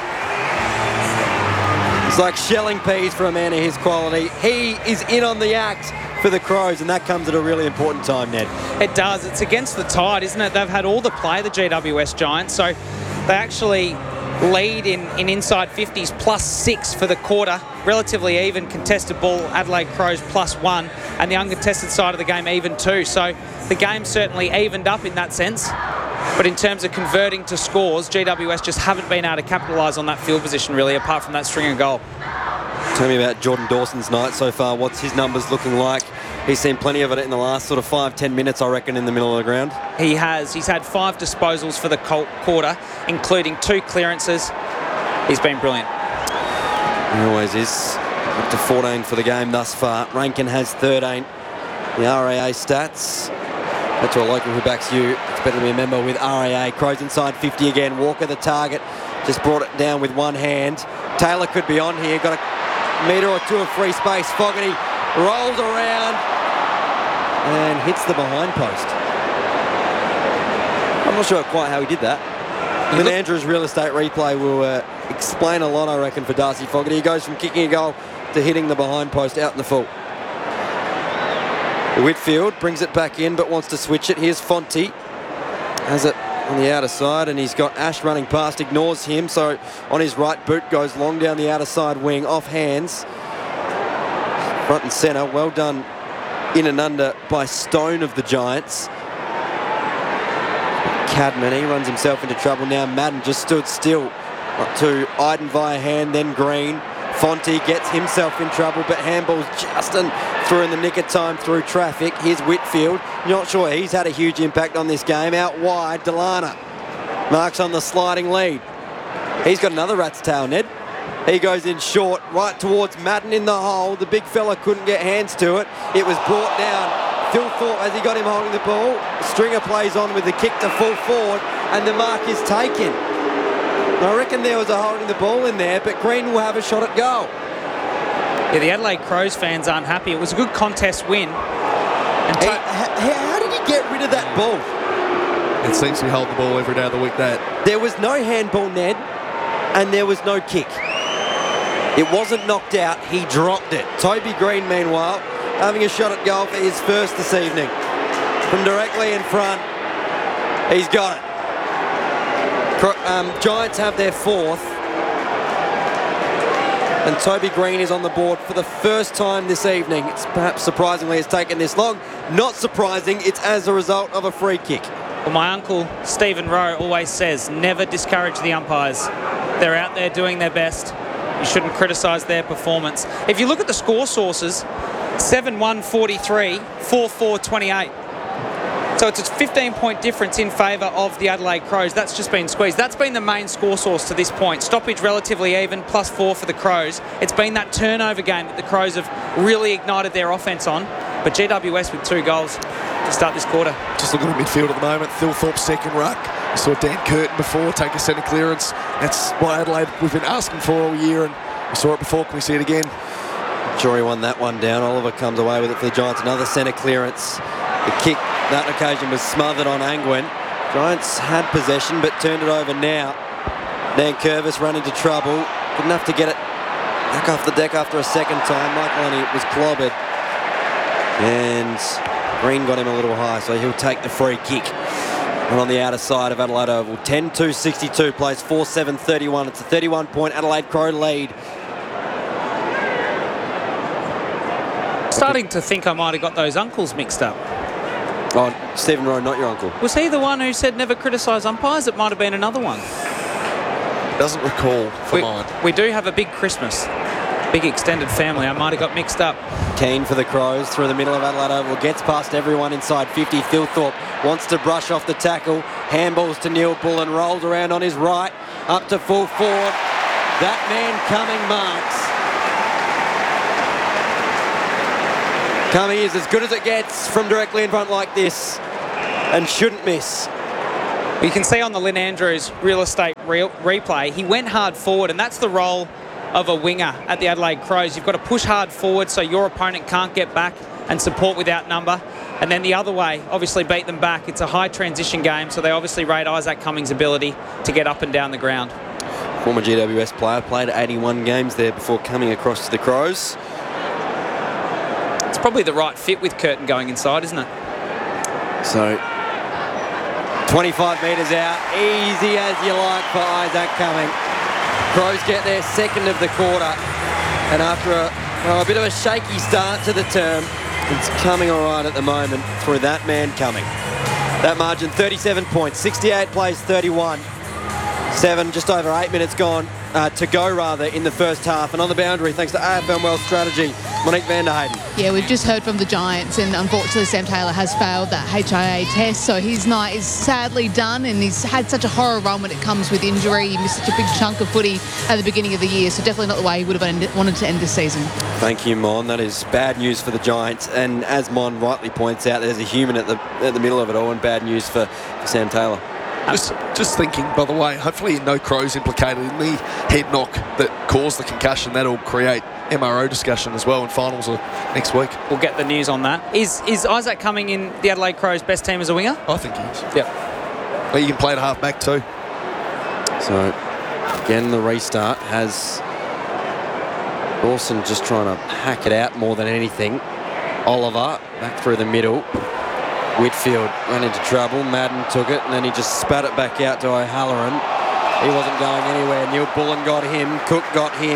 It's like shelling peas for a man of his quality. He is in on the act for the Crows, and that comes at a really important time, Ned. It does. It's against the tide, isn't it? They've had all the play, the G W S Giants, so they actually lead in, in inside fifties, plus six for the quarter. Relatively even contested ball, Adelaide Crows plus one, and the uncontested side of the game even two. So the game certainly evened up in that sense. But in terms of converting to scores, G W S just haven't been able to capitalise on that field position really, apart from that stringer goal. Tell me about Jordan Dawson's night so far. What's his numbers looking like? He's seen plenty of it in the last sort of five, ten minutes, I reckon, in the middle of the ground. He has. He's had five disposals for the quarter, including two clearances. He's been brilliant. He always is. Up to fourteen for the game thus far. Rankin has thirteen. The R A A stats. That's to a local who backs you. It's better to be a member with R A A. Crows inside fifty again. Walker the target. Just brought it down with one hand. Taylor could be on here. Got a metre or two of free space. Fogarty rolls around and hits the behind post. I'm not sure quite how he did that. Lynn Andrews real estate replay will uh, explain a lot, I reckon, for Darcy Fogarty. He goes from kicking a goal to hitting the behind post out in the full. Whitfield brings it back in but wants to switch it. Here's Fonte. Has it on the outer side, and he's got Ash running past, ignores him, so on his right boot goes long down the outer side wing, off hands. Front and centre, well done in and under by Stone of the Giants. Cadman, he runs himself into trouble now. Madden just stood still to Iden via hand, then Green. Fonte gets himself in trouble, but handball's just in, through in the nick of time through traffic. Here's Whitfield. Not sure he's had a huge impact on this game. Out wide, Delana marks on the sliding lead. He's got another rat's tail, Ned. He goes in short, right towards Madden in the hole. The big fella couldn't get hands to it. It was brought down. Phil Thorpe, as he got him holding the ball, Stringer plays on with the kick to full forward, and the mark is taken. I reckon there was a holding the ball in there, but Green will have a shot at goal. Yeah, the Adelaide Crows fans aren't happy. It was a good contest win. And he, how, how did he get rid of that ball? It seems to be holding the ball every day of the week, that. There was no handball, Ned, and there was no kick. It wasn't knocked out, he dropped it. Toby Green, meanwhile, having a shot at goal for his first this evening. From directly in front, he's got it. Um, Giants have their fourth, and Toby Green is on the board for the first time this evening. It's perhaps surprisingly it's taken this long. Not surprising, it's as a result of a free kick. Well, my uncle Stephen Rowe always says, never discourage the umpires. They're out there doing their best. You shouldn't criticise their performance. If you look at the score sources, seven one forty-three, four four twenty-eight. So it's a fifteen point difference in favour of the Adelaide Crows. That's just been squeezed. That's been the main score source to this point. Stoppage relatively even, plus four for the Crows. It's been that turnover game that the Crows have really ignited their offence on. But G W S with two goals to start this quarter. Just looking at midfield at the moment. Thilthorpe second ruck. We saw Dan Curtin before take a centre clearance. That's what Adelaide we've been asking for all year, and we saw it before. Can we see it again? Jory won that one down. Oliver comes away with it for the Giants. Another centre clearance. The kick that occasion was smothered on Angwin. Giants had possession but turned it over now. Dan Curvis run into trouble. Good enough to get it back off the deck after a second time. Michael Lenny was clobbered. And Green got him a little high, so he'll take the free kick. And on the outer side of Adelaide Oval, ten two sixty-two, plays four seven thirty-one. It's a thirty-one point Adelaide Crow lead. Starting to think I might have got those uncles mixed up. Oh, Stephen Rowe, not your uncle. Was he the one who said never criticise umpires? It might have been another one. Doesn't recall for we, mine. We do have a big Christmas. Big extended family. I might have got mixed up. Keen for the Crows through the middle of Adelaide Oval. Gets past everyone inside fifty. Thilthorpe wants to brush off the tackle. Handballs to Neil Bullen. Rolls around on his right. Up to full forward. That man coming marks. Coming is as good as it gets from directly in front like this. and shouldn't miss. You can see on the Lynn Andrews real estate re- replay, he went hard forward, and that's the role of a winger at the Adelaide Crows. You've got to push hard forward so your opponent can't get back and support without number. And then the other way, obviously beat them back. It's a high transition game, so they obviously rate Isaac Cummings' ability to get up and down the ground. Former G W S player, played eighty-one games there before coming across to the Crows. It's probably the right fit with Curtin going inside, isn't it? So, twenty-five metres out, easy as you like for Isaac Cumming. Crows get their second of the quarter, and after a, well, a bit of a shaky start to the term, it's coming all right at the moment through that man Cumming. That margin, thirty-seven points, sixty-eight plays thirty-one. Seven, just over eight minutes gone uh, to go, rather, in the first half. And on the boundary, thanks to A F M Wealth Strategy, Monique van der Hayden. Yeah, we've just heard from the Giants, and unfortunately Sam Taylor has failed that H I A test, so his night is sadly done, and he's had such a horror run when it comes with injury. He missed such a big chunk of footy at the beginning of the year, so definitely not the way he would have ended, wanted to end this season. Thank you, Mon. That is bad news for the Giants, and as Mon rightly points out, there's a human at the at the middle of it all, and bad news for, for Sam Taylor. Just, just thinking, by the way, hopefully no Crows implicated in the head knock that caused the concussion. That'll create M R O discussion as well in finals of next week. We'll get the news on that. Is is Isaac Cumming in the Adelaide Crows' best team as a winger? I think he is. Yeah. But you can play at half back too. So, again, the restart has Dawson just trying to hack it out more than anything. Oliver back through the middle. Whitfield ran into trouble. Madden took it, and then he just spat it back out to O'Halloran. He wasn't going anywhere. Neil Bullen got him. Cook got him.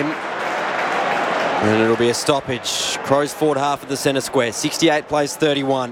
And it'll be a stoppage. Crows forward half of the centre square. sixty-eight plays thirty-one.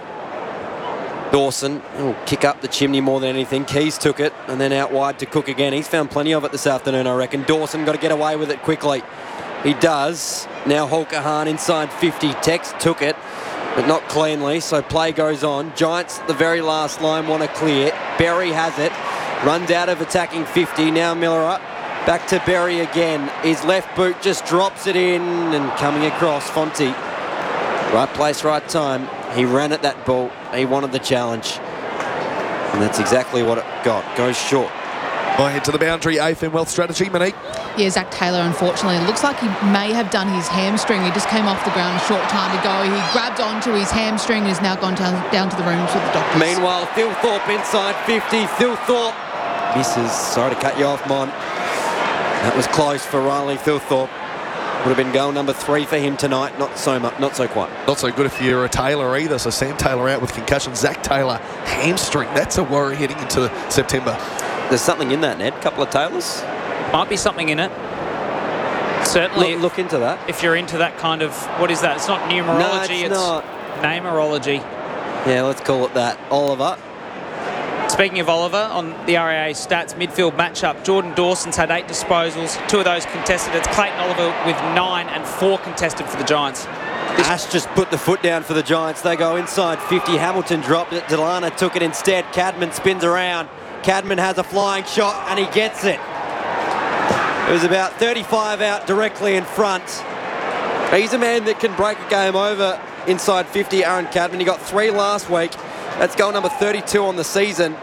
Dawson will kick up the chimney more than anything. Keys took it, and then out wide to Cook again. He's found plenty of it this afternoon, I reckon. Dawson got to get away with it quickly. He does. Now Holkahan inside fifty. Tex took it, but not cleanly, so play goes on. Giants, the very last line, want to clear. Berry has it, runs out of attacking fifty. Now Miller up, back to Berry again. His left boot just drops it in, and coming across, Fonte. Right place, right time. He ran at that ball. He wanted the challenge, and that's exactly what it got. Goes short. I head to the boundary. A F M Wealth Strategy, Monique. Yeah, Zach Taylor, unfortunately, it looks like he may have done his hamstring. He just came off the ground a short time ago. He grabbed onto his hamstring and has now gone down, down to the rooms with the doctors. Meanwhile, Phil Thorpe inside fifty. Phil Thorpe misses. Sorry to cut you off, Mon. That was close for Riley Phil Thorpe. Would have been goal number three for him tonight. Not so much, not so quite. Not so good if you're a Taylor either. So Sam Taylor out with concussion. Zach Taylor hamstring. That's a worry heading into September. There's something in that, Ned. A couple of Taylors. Might be something in it. Certainly. Look, look into that. If you're into that kind of, what is that? It's not numerology, No, it's, it's not. Namerology. Yeah, let's call it that. Oliver. Speaking of Oliver, on the R A A stats midfield matchup, Jordan Dawson's had eight disposals, two of those contested. It's Clayton Oliver with nine and four contested for the Giants. Ash just put the foot down for the Giants. They go inside fifty. Hamilton dropped it. Delana took it instead. Cadman spins around. Cadman has a flying shot, and he gets it. It was about thirty-five out directly in front. He's a man that can break a game over inside fifty, Aaron Cadman. He got three last week. That's goal number thirty-two on the season.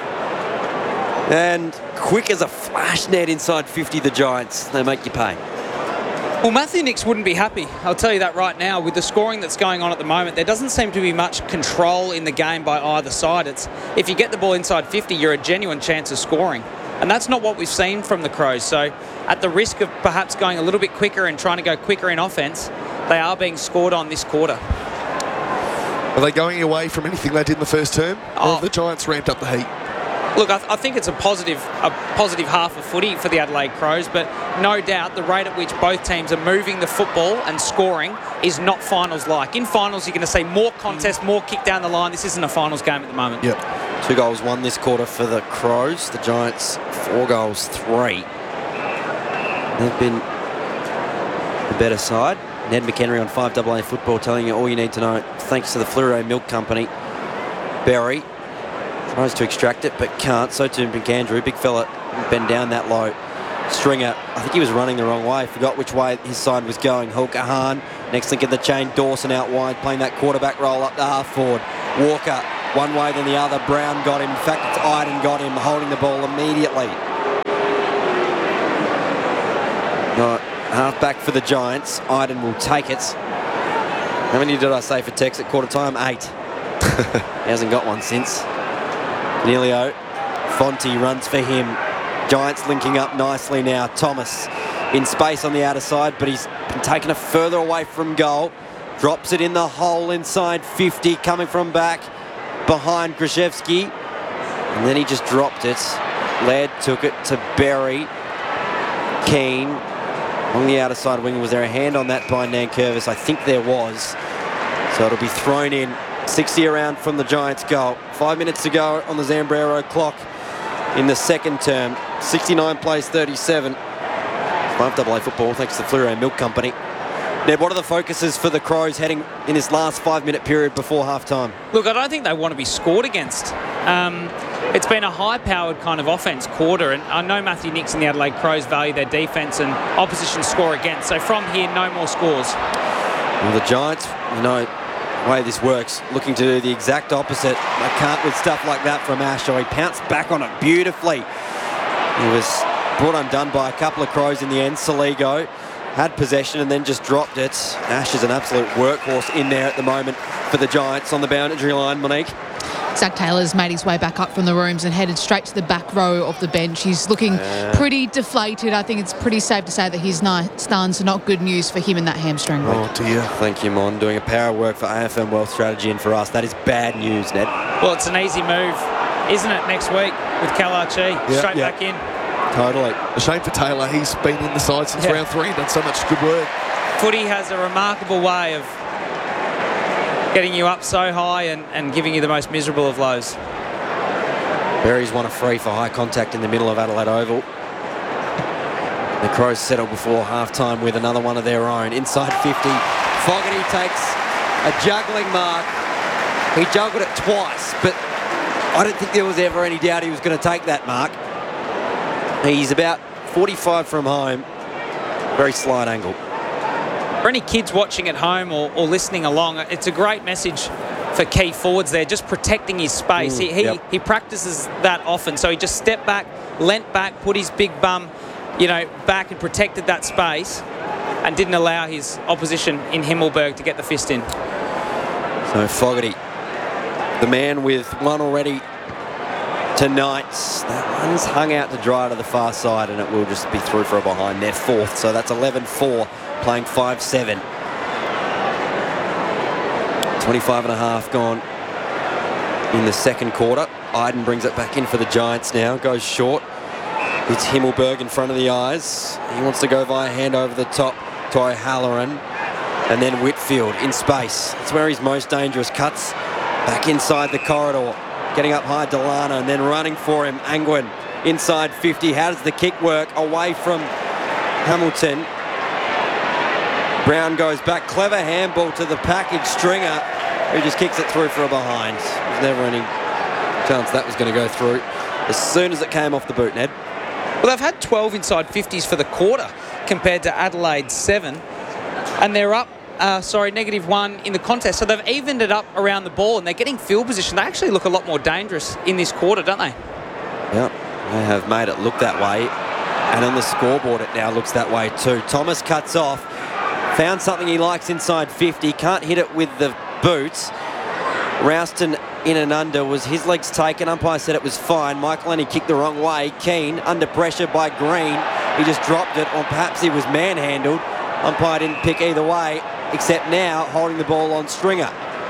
And quick as a flash, net inside fifty, the Giants. They make you pay. Well, Matthew Nicks wouldn't be happy. I'll tell you that right now. With the scoring that's going on at the moment, there doesn't seem to be much control in the game by either side. It's if you get the ball inside fifty, you're a genuine chance of scoring. And that's not what we've seen from the Crows. So at the risk of perhaps going a little bit quicker and trying to go quicker in offence, they are being scored on this quarter. Are they going away from anything they did in the first term? Oh. Or have the Giants ramped up the heat? Look, I, th- I think it's a positive, a positive half of footy for the Adelaide Crows, but no doubt the rate at which both teams are moving the football and scoring is not finals-like. In finals, you're going to see more contest, more kick down the line. This isn't a finals game at the moment. Yep. Two goals won this quarter for the Crows. The Giants, four goals, three. They've been the better side. Ned McHenry on five A A Football telling you all you need to know. Thanks to the Fleurieu Milk Company. Berry tries to extract it, but can't. So too McAndrew. Big fella, bend down that low. Stringer, I think he was running the wrong way. Forgot which way his side was going. Holkahan, next link in the chain. Dawson out wide, playing that quarterback roll up the half forward. Walker one way than the other. Brown got him. In fact, it's Iden got him, holding the ball immediately. Right, half back for the Giants. Iden will take it. How many did I say for Tex at quarter time? Eight. He hasn't got one since. Canelio. Fonte runs for him. Giants linking up nicely now. Thomas in space on the outer side, but he's been taken a further away from goal. Drops it in the hole inside fifty, coming from back behind Krzyzewski. And then he just dropped it. Laird took it to Berry. Keane on the outer side wing. Was there a hand on that by Nankervis? I think there was. So it'll be thrown in. sixty around from the Giants' goal. Five minutes to go on the Zambrero clock in the second term. sixty-nine plays thirty-seven. five double A football, thanks to Fleuro Milk Company. Ned, what are the focuses for the Crows heading in this last five-minute period before half-time? Look, I don't think they want to be scored against. Um, it's been a high-powered kind of offense quarter, and I know Matthew Nix and the Adelaide Crows value their defence and opposition score against. So from here, no more scores. Well, the Giants, you know, the way this works, looking to do the exact opposite. They can't with stuff like that from Asher. He pounced back on it beautifully. He was brought undone by a couple of Crows in the end. Saligo had possession and then just dropped it. Ash is an absolute workhorse in there at the moment for the Giants on the boundary line. Monique. Zach Taylor's made his way back up from the rooms and headed straight to the back row of the bench. He's looking Uh. pretty deflated. I think it's pretty safe to say that his stance are not good news for him in that hamstring. Oh dear. Thank you, Mon. Doing a power of work for A F M Wealth Strategy and for us. That is bad news, Ned. Well, it's an easy move, isn't it, next week with Kalachi? Yeah, Straight yeah. back in. Totally. A shame for Taylor. He's been in the side since Yeah. round three and done so much good work. Footy has a remarkable way of getting you up so high and, and giving you the most miserable of lows. Berry's won a free for high contact in the middle of Adelaide Oval. The Crows settle before half-time with another one of their own. Inside fifty. Fogarty takes a juggling mark. He juggled it twice, but I don't think there was ever any doubt he was going to take that mark. He's about forty-five from home. Very slight angle. For any kids watching at home or, or listening along, it's a great message for key forwards there, just protecting his space. Mm, he, he, yep. he practices that often, so he just stepped back, leant back, put his big bum, you know, back and protected that space and didn't allow his opposition in Himmelberg to get the fist in. So Fogarty, the man with one already tonight. That one's hung out to dry to the far side and it will just be through for a behind. They're fourth, so that's eleven four, playing five seven. twenty-five and a half gone in the second quarter. Iden brings it back in for the Giants now, goes short. It's Himmelberg in front of the eyes. He wants to go via hand over the top to O'Halloran. And then Whitfield in space. That's where he's most dangerous. Cuts back inside the corridor. Getting up high, Delano, and then running for him, Angwin. Inside fifty. How does the kick work? Away from Hamilton. Brown goes back. Clever handball to the package Stringer, who just kicks it through for a behind. There's never any chance that was going to go through as soon as it came off the boot, Ned. Well, they've had twelve inside fifties for the quarter compared to Adelaide's seven. And they're up, uh, sorry, negative one in the contest. So they've evened it up around the ball and they're getting field position. They actually look a lot more dangerous in this quarter, don't they? Yep, they have made it look that way. And on the scoreboard, it now looks that way too. Thomas cuts off. Found something he likes inside fifty. Can't hit it with the boots. Rouston in and under. Was his legs taken? Umpire said it was fine. Michael Lenny kicked the wrong way. Keane under pressure by Green. He just dropped it, or perhaps he was manhandled. Umpire didn't pick either way, except now holding the ball on Stringer.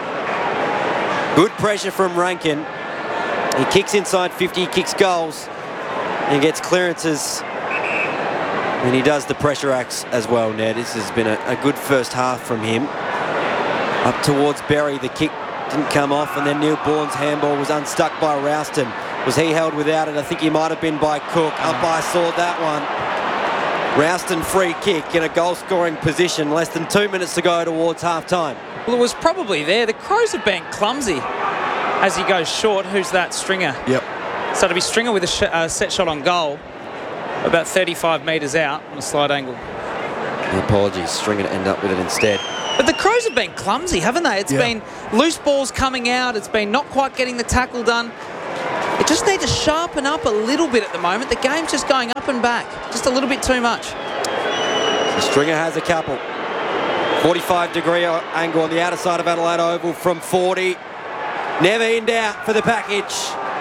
Good pressure from Rankin. He kicks inside fifty, kicks goals, and gets clearances. And he does the pressure acts as well, Ned. This has been a, a good first half from him. Up towards Berry, the kick didn't come off, and then Neil Bourne's handball was unstuck by Rouston. Was he held without it? I think he might have been by Cook. Umpire saw that one. Rouston free kick in a goal-scoring position. Less than two minutes to go towards half-time. Well, it was probably there. The Crows have been clumsy as he goes short. Who's that? Stringer. Yep. So to be Stringer with a sh uh, set shot on goal, about thirty-five metres out on a slight angle. Apologies, Stringer to end up with it instead. But But the Crows have been clumsy, haven't they? It's Yeah. been loose balls coming out. It's been not quite getting the tackle done. It just need to sharpen up a little bit at the moment. The game's just going up and back, just a little bit too much. Stringer has a couple. forty-five degree angle on the outer side of Adelaide Oval from forty. Never in doubt for the package.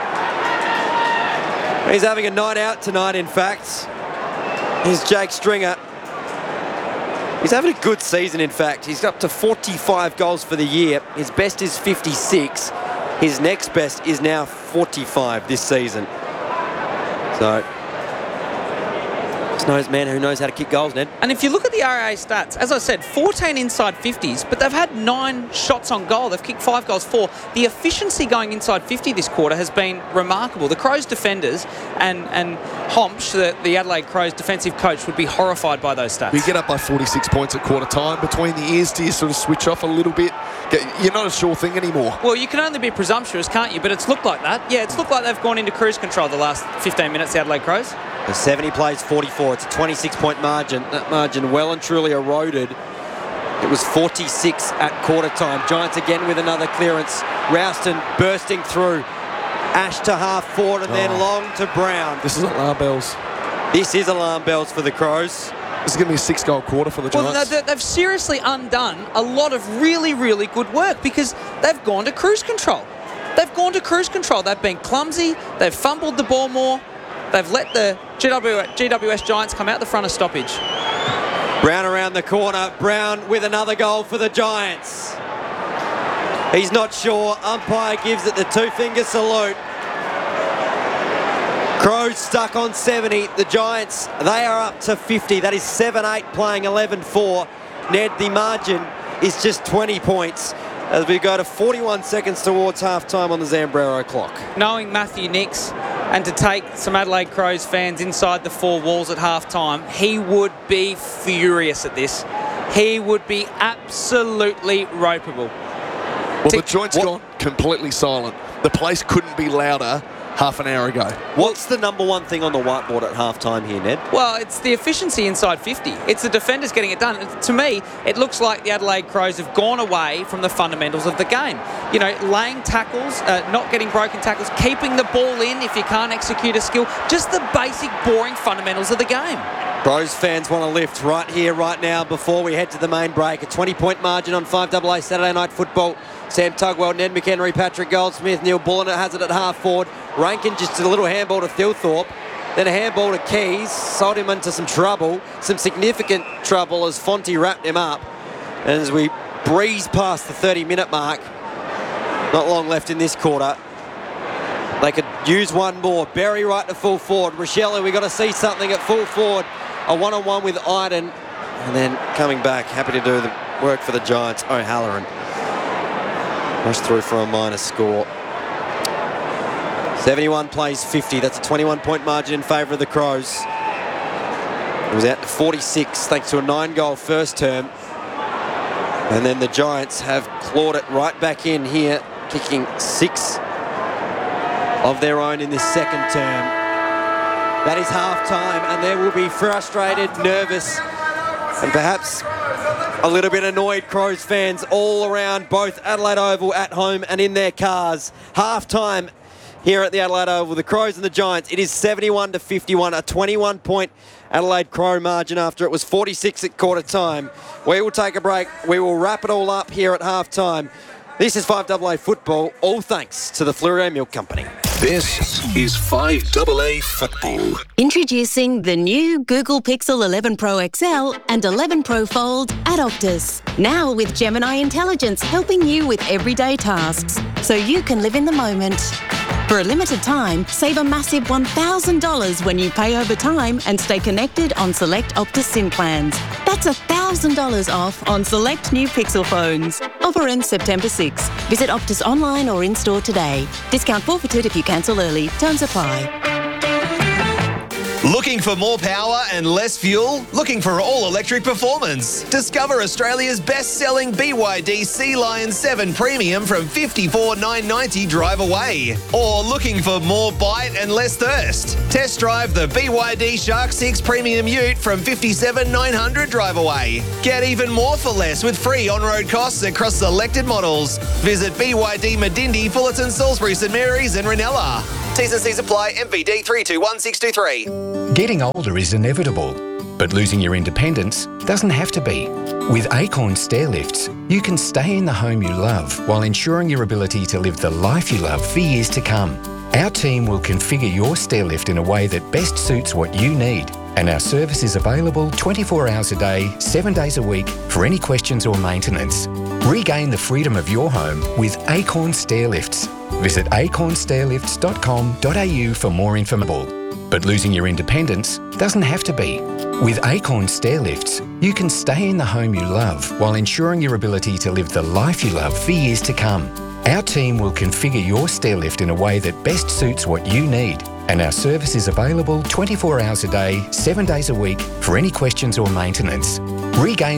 He's having a night out tonight, in fact. Here's Jake Stringer. He's having a good season, in fact. He's up to forty-five goals for the year. His best is fifty-six. His next best is now forty-five this season. So, just knows man who knows how to kick goals, Ned. And if you look at the R A A stats, as I said, fourteen inside fifties, but they've had nine shots on goal. They've kicked five goals, four. The efficiency going inside fifty this quarter has been remarkable. The Crows defenders and, and Homsch, the, the Adelaide Crows defensive coach, would be horrified by those stats. We get up by forty-six points at quarter time. Between the ears, do you sort of switch off a little bit? You're not a sure thing anymore. Well, you can only be presumptuous, can't you? But it's looked like that. Yeah, it's looked like they've gone into cruise control the last fifteen minutes, the Adelaide Crows. The seventy plays forty-four. It's a twenty-six point margin. That margin well and truly eroded. It was forty-six at quarter time. Giants again with another clearance. Rouston bursting through. Ash to half forward and oh. then long to Brown. This is alarm bells. This is alarm bells for the Crows. This is going to be a six-goal quarter for the Giants. Well, they've seriously undone a lot of really, really good work because they've gone to cruise control. They've gone to cruise control. They've been clumsy. They've fumbled the ball more. They've let the G W, G W S Giants come out the front of stoppage. Brown around the corner. Brown with another goal for the Giants. He's not sure. Umpire gives it the two-finger salute. Crows stuck on seventy. The Giants, they are up to fifty. That is seven eight playing eleven four. Ned, the margin is just twenty points as we go to forty-one seconds towards half-time on the Zambrero clock. Knowing Matthew Nicks and to take some Adelaide Crows fans inside the four walls at half-time, he would be furious at this. He would be absolutely ropeable. Well, the joint's what? gone completely silent. The place couldn't be louder half an hour ago. What's the number one thing on the whiteboard at halftime here, Ned? Well, it's the efficiency inside fifty. It's the defenders getting it done. And to me, it looks like the Adelaide Crows have gone away from the fundamentals of the game. You know, laying tackles, uh, not getting broken tackles, keeping the ball in if you can't execute a skill. Just the basic, boring fundamentals of the game. Crows fans want to lift right here, right now, before we head to the main break. A twenty point margin on five A A Saturday Night Football. Sam Tugwell, Ned McHenry, Patrick Goldsmith, Neil Bullen has it at half forward. Rankin just did a little handball to Thilthorpe, then a handball to Keys, sold him into some trouble, some significant trouble as Fonte wrapped him up. And as we breeze past the thirty minute mark, not long left in this quarter, they could use one more. Berry right to full forward. Rochelle, we got to see something at full forward. A one-on-one with Iden, and then coming back, happy to do the work for the Giants, O'Halloran. Rush through for a minor score. seventy-one plays fifty. That's a twenty-one point margin in favour of the Crows. It was out to forty-six thanks to a nine-goal first term. And then the Giants have clawed it right back in here, kicking six of their own in this second term. That is half-time, and there will be frustrated, nervous, and perhaps a little bit annoyed Crows fans all around both Adelaide Oval at home and in their cars. Half-time here at the Adelaide Oval, the Crows and the Giants. It is seventy-one to fifty-one, a twenty-one point Adelaide Crow margin after it was forty-six at quarter time. We will take a break. We will wrap it all up here at half-time. This is five A A Football, all thanks to the Fleurieu Milk Company. This is five A A Football. Introducing the new Google Pixel eleven Pro X L and eleven Pro Fold at Optus. Now with Gemini Intelligence helping you with everyday tasks, so you can live in the moment. For a limited time, save a massive one thousand dollars when you pay over time and stay connected on select Optus SIM plans. That's one thousand dollars off on select new Pixel phones. Offer ends September sixth. Visit Optus online or in-store today. Discount forfeited if you cancel early. Terms apply. Looking for more power and less fuel? Looking for all-electric performance? Discover Australia's best-selling B Y D Sea Lion seven Premium from fifty-four thousand nine hundred ninety dollars drive away. Or looking for more bite and less thirst? Test drive the B Y D Shark six Premium Ute from fifty-seven thousand nine hundred dollars drive away. Get even more for less with free on-road costs across selected models. Visit B Y D Medindi, Fullerton, Salisbury, St Mary's and Ranella. T's and C's apply. M V D three two one six two three. Getting older is inevitable, but losing your independence doesn't have to be. With Acorn Stair Lifts, you can stay in the home you love while ensuring your ability to live the life you love for years to come. Our team will configure your stair lift in a way that best suits what you need, and our service is available twenty-four hours a day, seven days a week for any questions or maintenance. Regain the freedom of your home with Acorn Stair Lifts. Visit acorn stair lifts dot com dot a u for more information. But losing your independence doesn't have to be. With Acorn Stair Lifts, you can stay in the home you love while ensuring your ability to live the life you love for years to come. Our team will configure your stair lift in a way that best suits what you need, and our service is available twenty-four hours a day, seven days a week for any questions or maintenance. Regain